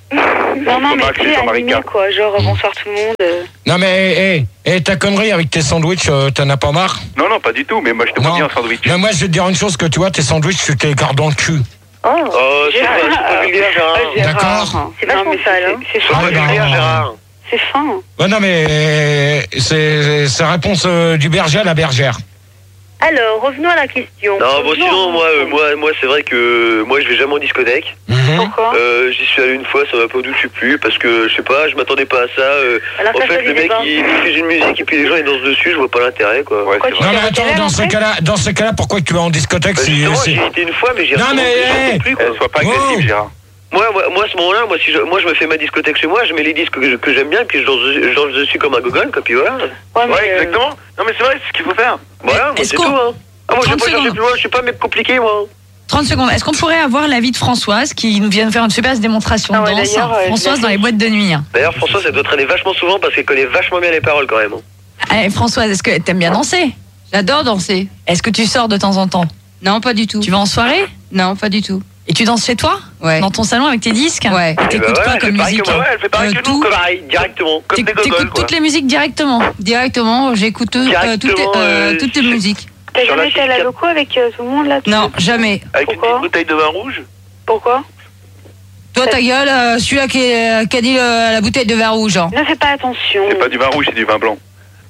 Speaker 7: non, mais
Speaker 14: Max
Speaker 7: tu
Speaker 14: et
Speaker 7: sais,
Speaker 14: Jean-Marie
Speaker 7: animé
Speaker 14: K.
Speaker 7: quoi, genre bonsoir tout le monde.
Speaker 1: Non mais ta connerie avec tes sandwichs, t'en as pas marre?
Speaker 14: Non, pas du tout, mais moi je te vois bien en sandwich.
Speaker 1: Mais moi je vais te dire une chose, que tu vois, tes sandwichs, tu te les gardes dans le cul.
Speaker 8: C'est pas vulgaire, Gérard.
Speaker 1: D'accord.
Speaker 2: C'est vachement sale, hein.
Speaker 8: C'est pas vulgaire, Gérard.
Speaker 7: C'est fin.
Speaker 1: Ouais, non mais c'est réponse du berger à la bergère.
Speaker 2: Alors, revenons à la question.
Speaker 8: Non, bon, sinon, moi, c'est vrai que moi, je vais jamais en discothèque.
Speaker 7: Pourquoi
Speaker 8: J'y suis allé une fois, ça m'a pas du tout plu, parce que, je sais pas, je m'attendais pas à ça. En fait, le mec, il diffuse une musique et puis les gens, ils dansent dessus, je vois pas l'intérêt, quoi.
Speaker 14: Ouais,
Speaker 1: non, mais attends, dans ce cas-là, pourquoi tu vas en discothèque si...
Speaker 8: J'y étais une fois, mais j'y
Speaker 1: Non, mais...
Speaker 8: plus, quoi.
Speaker 14: Sois pas agressif, Gérard.
Speaker 8: Moi, à ce moment-là, moi, je me fais ma discothèque chez moi, je mets les disques que j'aime bien, et puis je danse dessus comme un gogol, quoi, puis voilà.
Speaker 14: Ouais, exactement. Non, mais c'est vrai, c'est ce qu'il faut faire.
Speaker 8: Voilà, moi, c'est tout, hein. Moi, je vais pas chercher plus loin, je suis pas un mec compliqué, moi.
Speaker 13: 30 secondes. Est-ce qu'on pourrait avoir l'avis de Françoise qui nous vient de faire une super démonstration de danse? Françoise dans les boîtes de nuit.
Speaker 8: D'ailleurs, Françoise, elle doit traîner vachement souvent parce qu'elle connaît vachement bien les paroles quand même.
Speaker 13: Allez, Françoise, est-ce que t'aimes bien danser?
Speaker 15: J'adore danser.
Speaker 13: Est-ce que tu sors de temps en temps?
Speaker 15: Non, pas du tout.
Speaker 13: Tu vas en soirée?
Speaker 15: Non, pas du tout.
Speaker 13: Et tu danses chez toi?
Speaker 15: Ouais.
Speaker 13: Dans ton salon avec tes disques?
Speaker 15: Ouais.
Speaker 13: Et t'écoutes quoi comme musique?
Speaker 8: Elle fait pareil que nous, pareil, directement. Comme des gogoles,
Speaker 13: t'écoutes toutes les musiques directement?
Speaker 15: Directement, j'écoute toutes les musiques.
Speaker 7: T'as jamais été à la loco avec tout le monde là?
Speaker 15: Non, jamais.
Speaker 14: Avec une petite bouteille de vin rouge?
Speaker 7: Pourquoi?
Speaker 15: Toi, ta gueule, celui-là qui a dit la bouteille de vin rouge.
Speaker 7: Ne fais pas attention.
Speaker 14: C'est pas du vin rouge, c'est du vin blanc.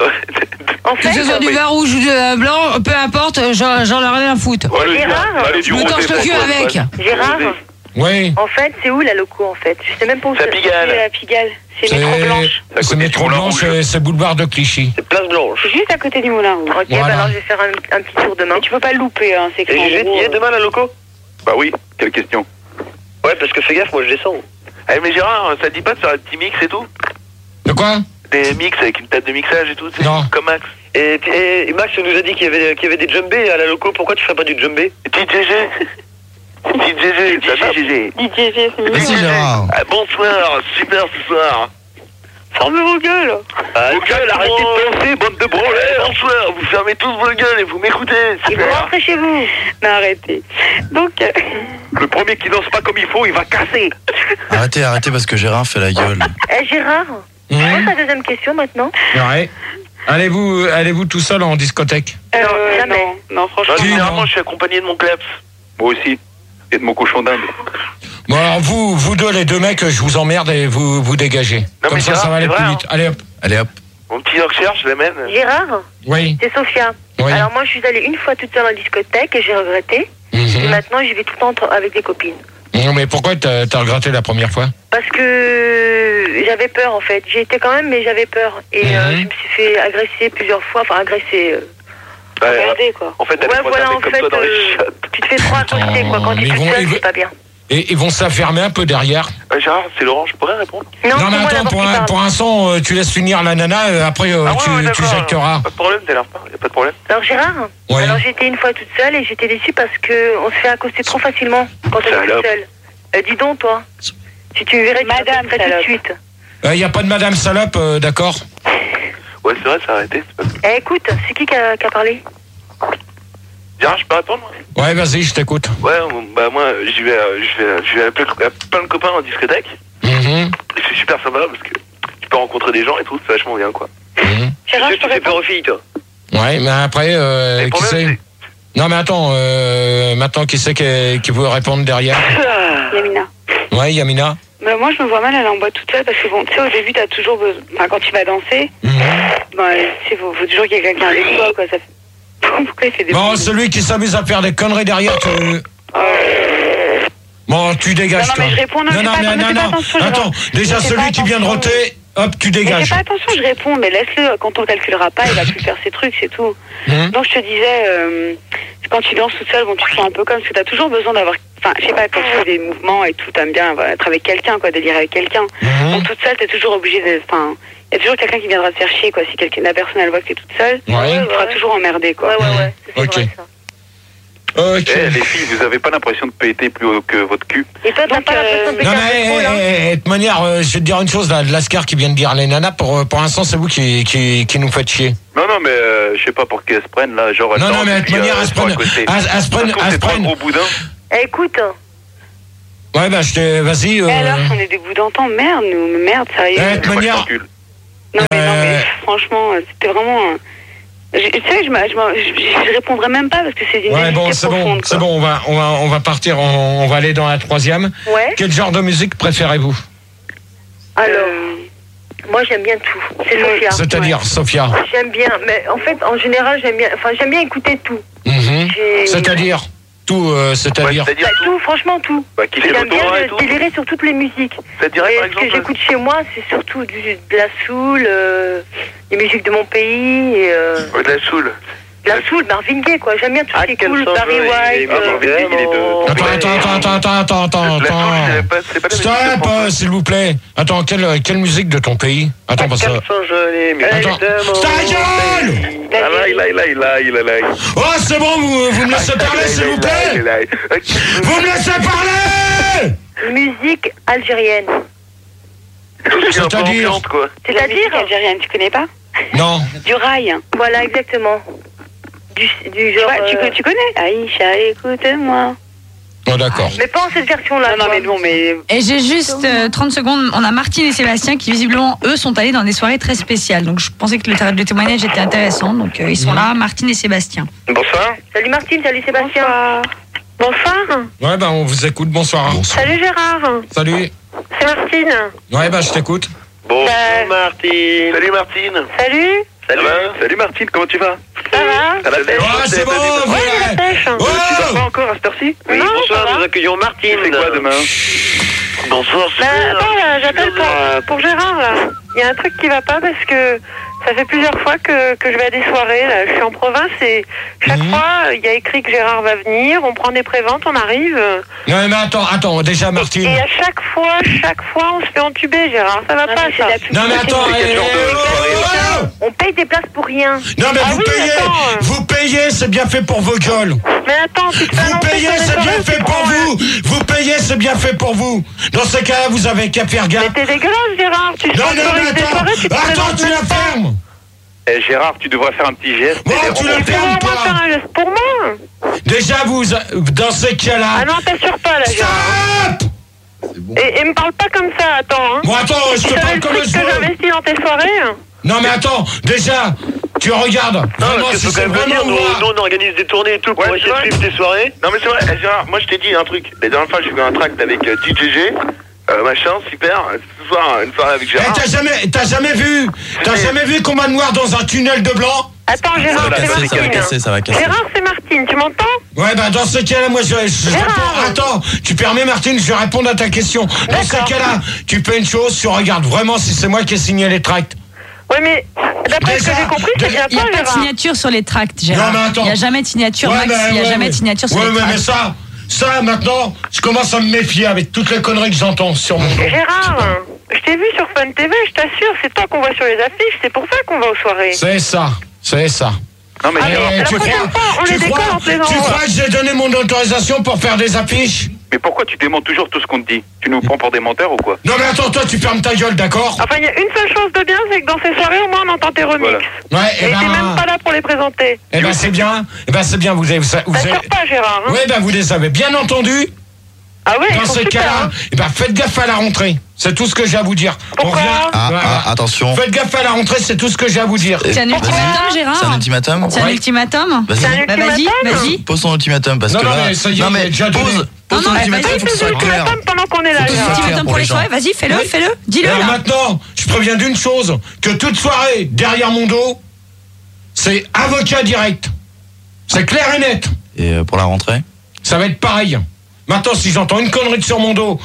Speaker 7: En fait,
Speaker 15: que ce soit du vin rouge ou du vin blanc, peu importe, j'en ai rien à foutre.
Speaker 2: Gérard,
Speaker 15: je me torche le cul avec.
Speaker 2: Gérard,
Speaker 1: oui.
Speaker 2: En fait, c'est où la loco en fait? Je sais même pas où
Speaker 8: c'est.
Speaker 7: C'est Pigalle. C'est Métro Blanche.
Speaker 1: C'est Métro Blanche, c'est boulevard de Clichy.
Speaker 8: C'est Place Blanche.
Speaker 7: C'est juste à côté du Moulin Rouge.
Speaker 2: Ok, bah alors je vais faire un petit tour demain.
Speaker 7: Mais tu peux pas le louper, hein, c'est écrit en
Speaker 8: Et
Speaker 7: gros.
Speaker 8: y est demain la loco?
Speaker 14: Bah oui, quelle question.
Speaker 8: Ouais, parce que fais gaffe, moi je descends.
Speaker 14: Eh mais Gérard, ça te dit pas de faire un petit mix et tout?
Speaker 1: De quoi?
Speaker 14: Des mix avec une table de mixage et tout, c'est
Speaker 1: non.
Speaker 14: Comme Max.
Speaker 8: Et Max nous a dit qu'il y avait des djembés à la loco, pourquoi tu ferais pas du djembé?
Speaker 14: DJG.
Speaker 6: Merci Gérard.
Speaker 14: Bonsoir, super ce soir.
Speaker 8: Fermez vos gueules.
Speaker 14: Vos gueules, arrêtez de danser, bande de branleurs. Bonsoir, vous fermez tous vos gueules et vous m'écoutez.
Speaker 2: Et vous rentrez chez vous.
Speaker 7: Non, arrêtez. Donc...
Speaker 14: Le premier qui danse pas comme il faut, il va casser.
Speaker 6: Arrêtez parce que Gérard fait la gueule.
Speaker 2: Gérard, c'est ta deuxième question maintenant?
Speaker 1: Ouais. Allez-vous tout seul en discothèque?
Speaker 2: Non, jamais.
Speaker 7: Non, franchement.
Speaker 14: Généralement, je suis accompagné de mon kleps. Moi aussi. Et de mon cochon d'Inde.
Speaker 1: Bon, alors vous deux, les deux mecs, je vous emmerde et vous dégagez.
Speaker 14: Non,
Speaker 1: comme ça va aller plus vite. Allez hop.
Speaker 14: Mon petit Yorkshire, je l'amène.
Speaker 2: Gérard?
Speaker 1: Oui.
Speaker 2: C'est Sophia.
Speaker 1: Oui.
Speaker 2: Alors moi, je suis allée une fois toute seule en discothèque et j'ai regretté. Et maintenant, j'y vais tout le temps avec des copines.
Speaker 1: Non, mais pourquoi t'as regretté la première fois?
Speaker 2: Parce que j'avais peur en fait. J'y étais quand même, mais j'avais peur. Et je me suis fait agresser plusieurs fois. Enfin, agresser...
Speaker 7: Regardez quoi.
Speaker 14: En fait,
Speaker 2: ouais, voilà, en fait, tu te fais trop accoster quoi. Quand tu es toute seule, c'est pas bien.
Speaker 1: Et ils vont se la fermer un peu derrière.
Speaker 14: Gérard, c'est Laurent, je pourrais répondre?
Speaker 2: Non,
Speaker 1: mais attends, pour un son, tu laisses finir la nana, après tu jetteras.
Speaker 14: Pas de problème, t'énerve pas, y'a pas de problème.
Speaker 2: Alors Gérard,
Speaker 1: ouais.
Speaker 2: Alors j'étais une fois toute seule et j'étais déçue parce que on se fait accoster trop facilement quand on est toute seule. Dis donc toi, si tu me verrais,
Speaker 7: Madame
Speaker 2: tout de suite.
Speaker 1: Y a pas de Madame Salope, d'accord?
Speaker 14: Ouais, c'est vrai, ça a arrêté.
Speaker 2: Écoute, c'est qui a parlé?
Speaker 14: Gérard, je peux répondre?
Speaker 1: Ouais, vas-y, je t'écoute.
Speaker 14: Ouais, bah moi, je vais appeler plein de copains en discothèque. C'est super sympa parce que tu peux rencontrer des gens et tout, c'est vachement bien quoi.
Speaker 2: Gérard,
Speaker 8: tu fais peur aux filles, toi?
Speaker 1: Ouais, mais après, qui c'est? Non, mais attends, maintenant, qui c'est qui veut répondre derrière?
Speaker 7: Yamina.
Speaker 1: Ouais, Yamina.
Speaker 7: Bah, moi, je me vois mal aller en boîte toute seule parce que bon, tu sais, au début, t'as toujours besoin. Enfin, quand tu vas danser, il faut toujours qu'il y ait quelqu'un avec toi, quoi. Ça fait... Pourquoi il fait des
Speaker 1: bon, celui qui s'amuse à faire des conneries derrière, tu... Bon, tu dégages,
Speaker 7: non,
Speaker 1: toi.
Speaker 7: Mais je réponds,
Speaker 1: non. Attends, déjà, celui qui vient de roter, hop, tu dégages.
Speaker 7: Mais fais pas attention, je réponds, mais laisse-le. Quand on calculera pas, il va plus faire ses trucs, c'est tout. Donc, je te disais, quand tu danses toute seule, bon, tu te sens un peu comme... Parce que t'as toujours besoin d'avoir... Enfin, je sais pas, quand tu fais des mouvements et tout, t'aimes bien être avec quelqu'un, quoi, délirer avec quelqu'un. Donc, toute seule, t'es toujours obligé de... Enfin, il y a toujours quelqu'un qui viendra te faire chier, quoi. Si la personne, elle voit que t'es toute seule, tu seras toujours emmerdé, quoi.
Speaker 2: Ouais.
Speaker 1: Ok. Ok.
Speaker 16: Les filles, vous avez pas l'impression de péter plus haut que votre cul?
Speaker 2: Et toi, t'as pas l'impression de péter
Speaker 1: Non
Speaker 2: un peu trop, là
Speaker 1: mais de toute manière, je vais te dire une chose, là, de Lascar qui vient de dire les nanas, pour l'instant c'est vous qui nous faites chier.
Speaker 16: Non, mais je sais pas pour qu'elles se prennent là, genre.
Speaker 1: Non, mais de toute manière, elles se prennent.
Speaker 16: C'est pas un gros boudin.
Speaker 2: Écoute.
Speaker 1: Ouais, bah vas-y.
Speaker 7: Alors, on est des bouts d'antan, merde, sérieux.
Speaker 1: De toute manière.
Speaker 7: Non, mais franchement, c'était vraiment. Tu sais, je répondrai même pas parce que c'est une
Speaker 1: c'est bon, on va partir, on va aller dans la troisième.
Speaker 2: Ouais.
Speaker 1: Quel genre de musique préférez-vous?
Speaker 2: Alors, moi j'aime bien tout. C'est Sophia.
Speaker 1: C'est-à-dire, Sophia.
Speaker 2: J'aime bien, mais en fait, en général, j'aime bien écouter tout.
Speaker 1: C'est-à-dire tout, c'est-à-dire
Speaker 2: tout, franchement tout. J'aime bien délirer sur toutes les musiques.
Speaker 16: C'est-à-dire, par exemple,
Speaker 2: ce que j'écoute chez moi, c'est surtout de la soul, les musiques de mon pays.
Speaker 16: De la soul.
Speaker 2: La soul, Marvin Gaye, quoi. J'aime bien tout ce qui est cool. Barry White.
Speaker 1: Attends. Stop, s'il vous plaît. Attends, quelle musique de ton pays? Attends, parce que... Attends. Ta gueule! Oh, c'est bon, vous me laissez parler, s'il vous plaît? Vous me laissez parler!
Speaker 2: Musique algérienne.
Speaker 1: C'est-à-dire
Speaker 7: algérienne, tu connais pas?
Speaker 1: Non.
Speaker 7: Du rail.
Speaker 2: Voilà, exactement. Du genre...
Speaker 7: Tu connais? Aïcha, écoute-moi.
Speaker 1: Oh, d'accord.
Speaker 2: Mais pas en cette version-là.
Speaker 7: mais...
Speaker 13: Et j'ai juste 30 secondes. On a Martine et Sébastien qui, visiblement, eux, sont allés dans des soirées très spéciales. Donc, je pensais que le témoignage était intéressant. Donc, ils sont là, Martine et Sébastien.
Speaker 16: Bonsoir.
Speaker 2: Salut Martine, salut Sébastien. Bonsoir.
Speaker 1: Ouais, on vous écoute. Bonsoir.
Speaker 2: Salut Gérard.
Speaker 1: Salut.
Speaker 2: C'est Martine.
Speaker 1: Ouais, je t'écoute.
Speaker 16: Bonjour Martine. Salut Martine.
Speaker 2: Salut.
Speaker 16: Salut Martine, comment tu vas?
Speaker 2: Ça va?
Speaker 16: À la pêche.
Speaker 1: Oh, c'est bon,
Speaker 2: la pêche.
Speaker 16: Tu vas pas encore à cette heure-ci?
Speaker 2: Oui, bonsoir,
Speaker 16: nous accueillons Martine. C'est quoi demain? Bonsoir,
Speaker 2: attends, j'appelle pour Gérard, là. Il y a un truc qui va pas parce que ça fait plusieurs fois que je vais à des soirées, là. Je suis en province et chaque fois, il y a écrit que Gérard va venir, on prend des préventes, on arrive.
Speaker 1: Non, mais attends, déjà, Martine.
Speaker 2: Et à chaque fois, on se fait entuber, Gérard. Ça va pas, ça.
Speaker 1: Non, mais attends,
Speaker 2: on paye des places pour rien.
Speaker 1: Non, mais vous payez, c'est bien fait pour vos gueules.
Speaker 2: Mais attends,
Speaker 1: vous payez, c'est bien fait pour vous. Vous payez, c'est bien fait pour vous. Dans ce cas-là, vous avez qu'à faire gaffe.
Speaker 2: Mais t'es dégueulasse, Gérard. Tu
Speaker 1: attends, tu la fermes.
Speaker 16: Gérard, tu devrais faire un petit geste.
Speaker 1: Tu la fermes, toi.
Speaker 2: Faire un geste pour moi.
Speaker 1: Déjà, vous, dans ce cas-là...
Speaker 2: Ah non, t'assures pas, là, Gérard.
Speaker 1: Stop.
Speaker 2: Et me parle pas comme ça, attends.
Speaker 1: Bon, attends, je te parle comme je veux.
Speaker 2: que j'investis dans tes soirées.
Speaker 1: Non, mais attends, déjà, tu regardes.
Speaker 16: Non, parce que faut quand même nous, on organise des tournées et tout pour essayer de suivre tes soirées. Non, mais c'est vrai, Gérard, moi je t'ai dit un truc. La dernière fois, j'ai fait un tract avec DJG. Machin, super. Ce soir, une soirée avec Gérard.
Speaker 1: T'as jamais vu Combat Noir dans un tunnel de blanc?
Speaker 2: Attends, Gérard, c'est Martine.
Speaker 3: Ça va casser.
Speaker 2: Gérard, c'est Martine, tu m'entends?
Speaker 1: Ouais, dans ce cas-là, moi, je réponds. Attends, tu permets, Martine, je vais répondre à ta question. Dans ce cas-là, tu fais une chose, tu regardes vraiment si c'est moi qui ai signé les tracts.
Speaker 2: Ouais, mais d'après ce que j'ai compris, c'est bien
Speaker 13: Il n'y a pas de signature sur les tracts, Gérard.
Speaker 1: Non, mais attends.
Speaker 13: Il n'y a jamais de signature, Max. Il n'y a jamais de signature sur les tracts.
Speaker 1: Ouais, mais ça, maintenant, je commence à me méfier avec toutes les conneries que j'entends sur mon dos.
Speaker 2: Gérard, je t'ai vu sur Fun TV, je t'assure, c'est toi qu'on voit sur les affiches, c'est pour ça qu'on va aux soirées.
Speaker 1: C'est ça.
Speaker 16: Non, mais
Speaker 1: tu crois que j'ai donné mon autorisation pour faire des affiches?
Speaker 16: Mais pourquoi tu déments toujours tout ce qu'on te dit? Tu nous prends pour des menteurs ou quoi?
Speaker 1: Non, mais attends, toi, tu fermes ta gueule, d'accord?
Speaker 2: Enfin, il y a une seule chose de bien, c'est que dans ces soirées, au moins, on entend tes remixes.
Speaker 1: Voilà. Ouais,
Speaker 2: et t'es même pas là pour les présenter.
Speaker 1: C'est bien. vous avez...
Speaker 2: T'assures pas, Gérard.
Speaker 1: Oui, vous les avez bien entendus.
Speaker 2: Ah ouais,
Speaker 1: dans ces cas-là, faites gaffe à la rentrée. C'est tout ce que j'ai à vous dire.
Speaker 2: Pourquoi?
Speaker 6: Attention.
Speaker 1: Faites gaffe à la rentrée, c'est tout ce que j'ai à vous dire.
Speaker 13: C'est un ultimatum, Gérard?
Speaker 6: C'est un ultimatum?
Speaker 13: C'est un ultimatum?
Speaker 6: Vas-y. Pose ton ultimatum parce que là...
Speaker 1: mais ça y est, on a déjà donné.
Speaker 6: Pose ton ultimatum, faut que ce soit clair.
Speaker 2: Pendant qu'on est là,
Speaker 13: ultimatum pour les soirées, vas-y, fais-le. Dis-le, là.
Speaker 1: Maintenant, je préviens d'une chose, que toute soirée, derrière mon dos, c'est avocat direct. C'est clair et net.
Speaker 6: Et pour la rentrée?
Speaker 1: Ça va être pareil. Maintenant, si j'entends une connerie sur mon dos...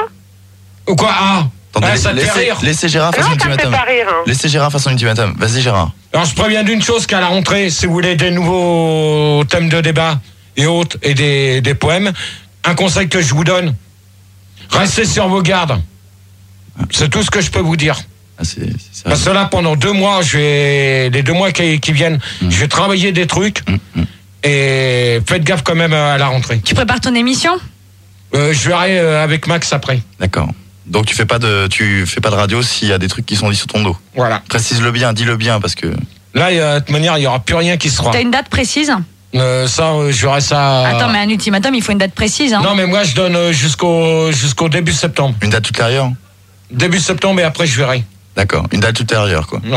Speaker 1: Ou quoi?
Speaker 6: Attendez,
Speaker 1: ça te fait rire.
Speaker 6: Laissez Gérard faire son ultimatum. Laissez Gérard faire son ultimatum. Vas-y, Gérard.
Speaker 1: Alors, je préviens d'une chose, qu'à la rentrée, si vous voulez des nouveaux thèmes de débat et autres, et des poèmes, un conseil que je vous donne, restez sur vos gardes. C'est tout ce que je peux vous dire.
Speaker 6: C'est
Speaker 1: Parce que là, pendant 2 mois, les 2 mois qui viennent, je vais travailler des trucs. Et faites gaffe quand même à la rentrée.
Speaker 13: Tu prépares ton émission ?
Speaker 1: Je verrai avec Max après.
Speaker 17: D'accord. Donc tu fais pas de radio s'il y a des trucs qui sont dits sur ton dos.
Speaker 1: Voilà.
Speaker 17: Précise-le bien, dis-le bien parce que.
Speaker 1: Là, de toute manière, il y aura plus rien qui se fera.
Speaker 13: T'as une date précise ?
Speaker 1: Je verrai ça.
Speaker 13: Attends, mais un ultimatum, il faut une date précise. Hein.
Speaker 1: Non, mais moi, je donne jusqu'au début septembre.
Speaker 17: Une date ultérieure ?
Speaker 1: Début septembre et après, je verrai.
Speaker 17: D'accord. Une date ultérieure, quoi.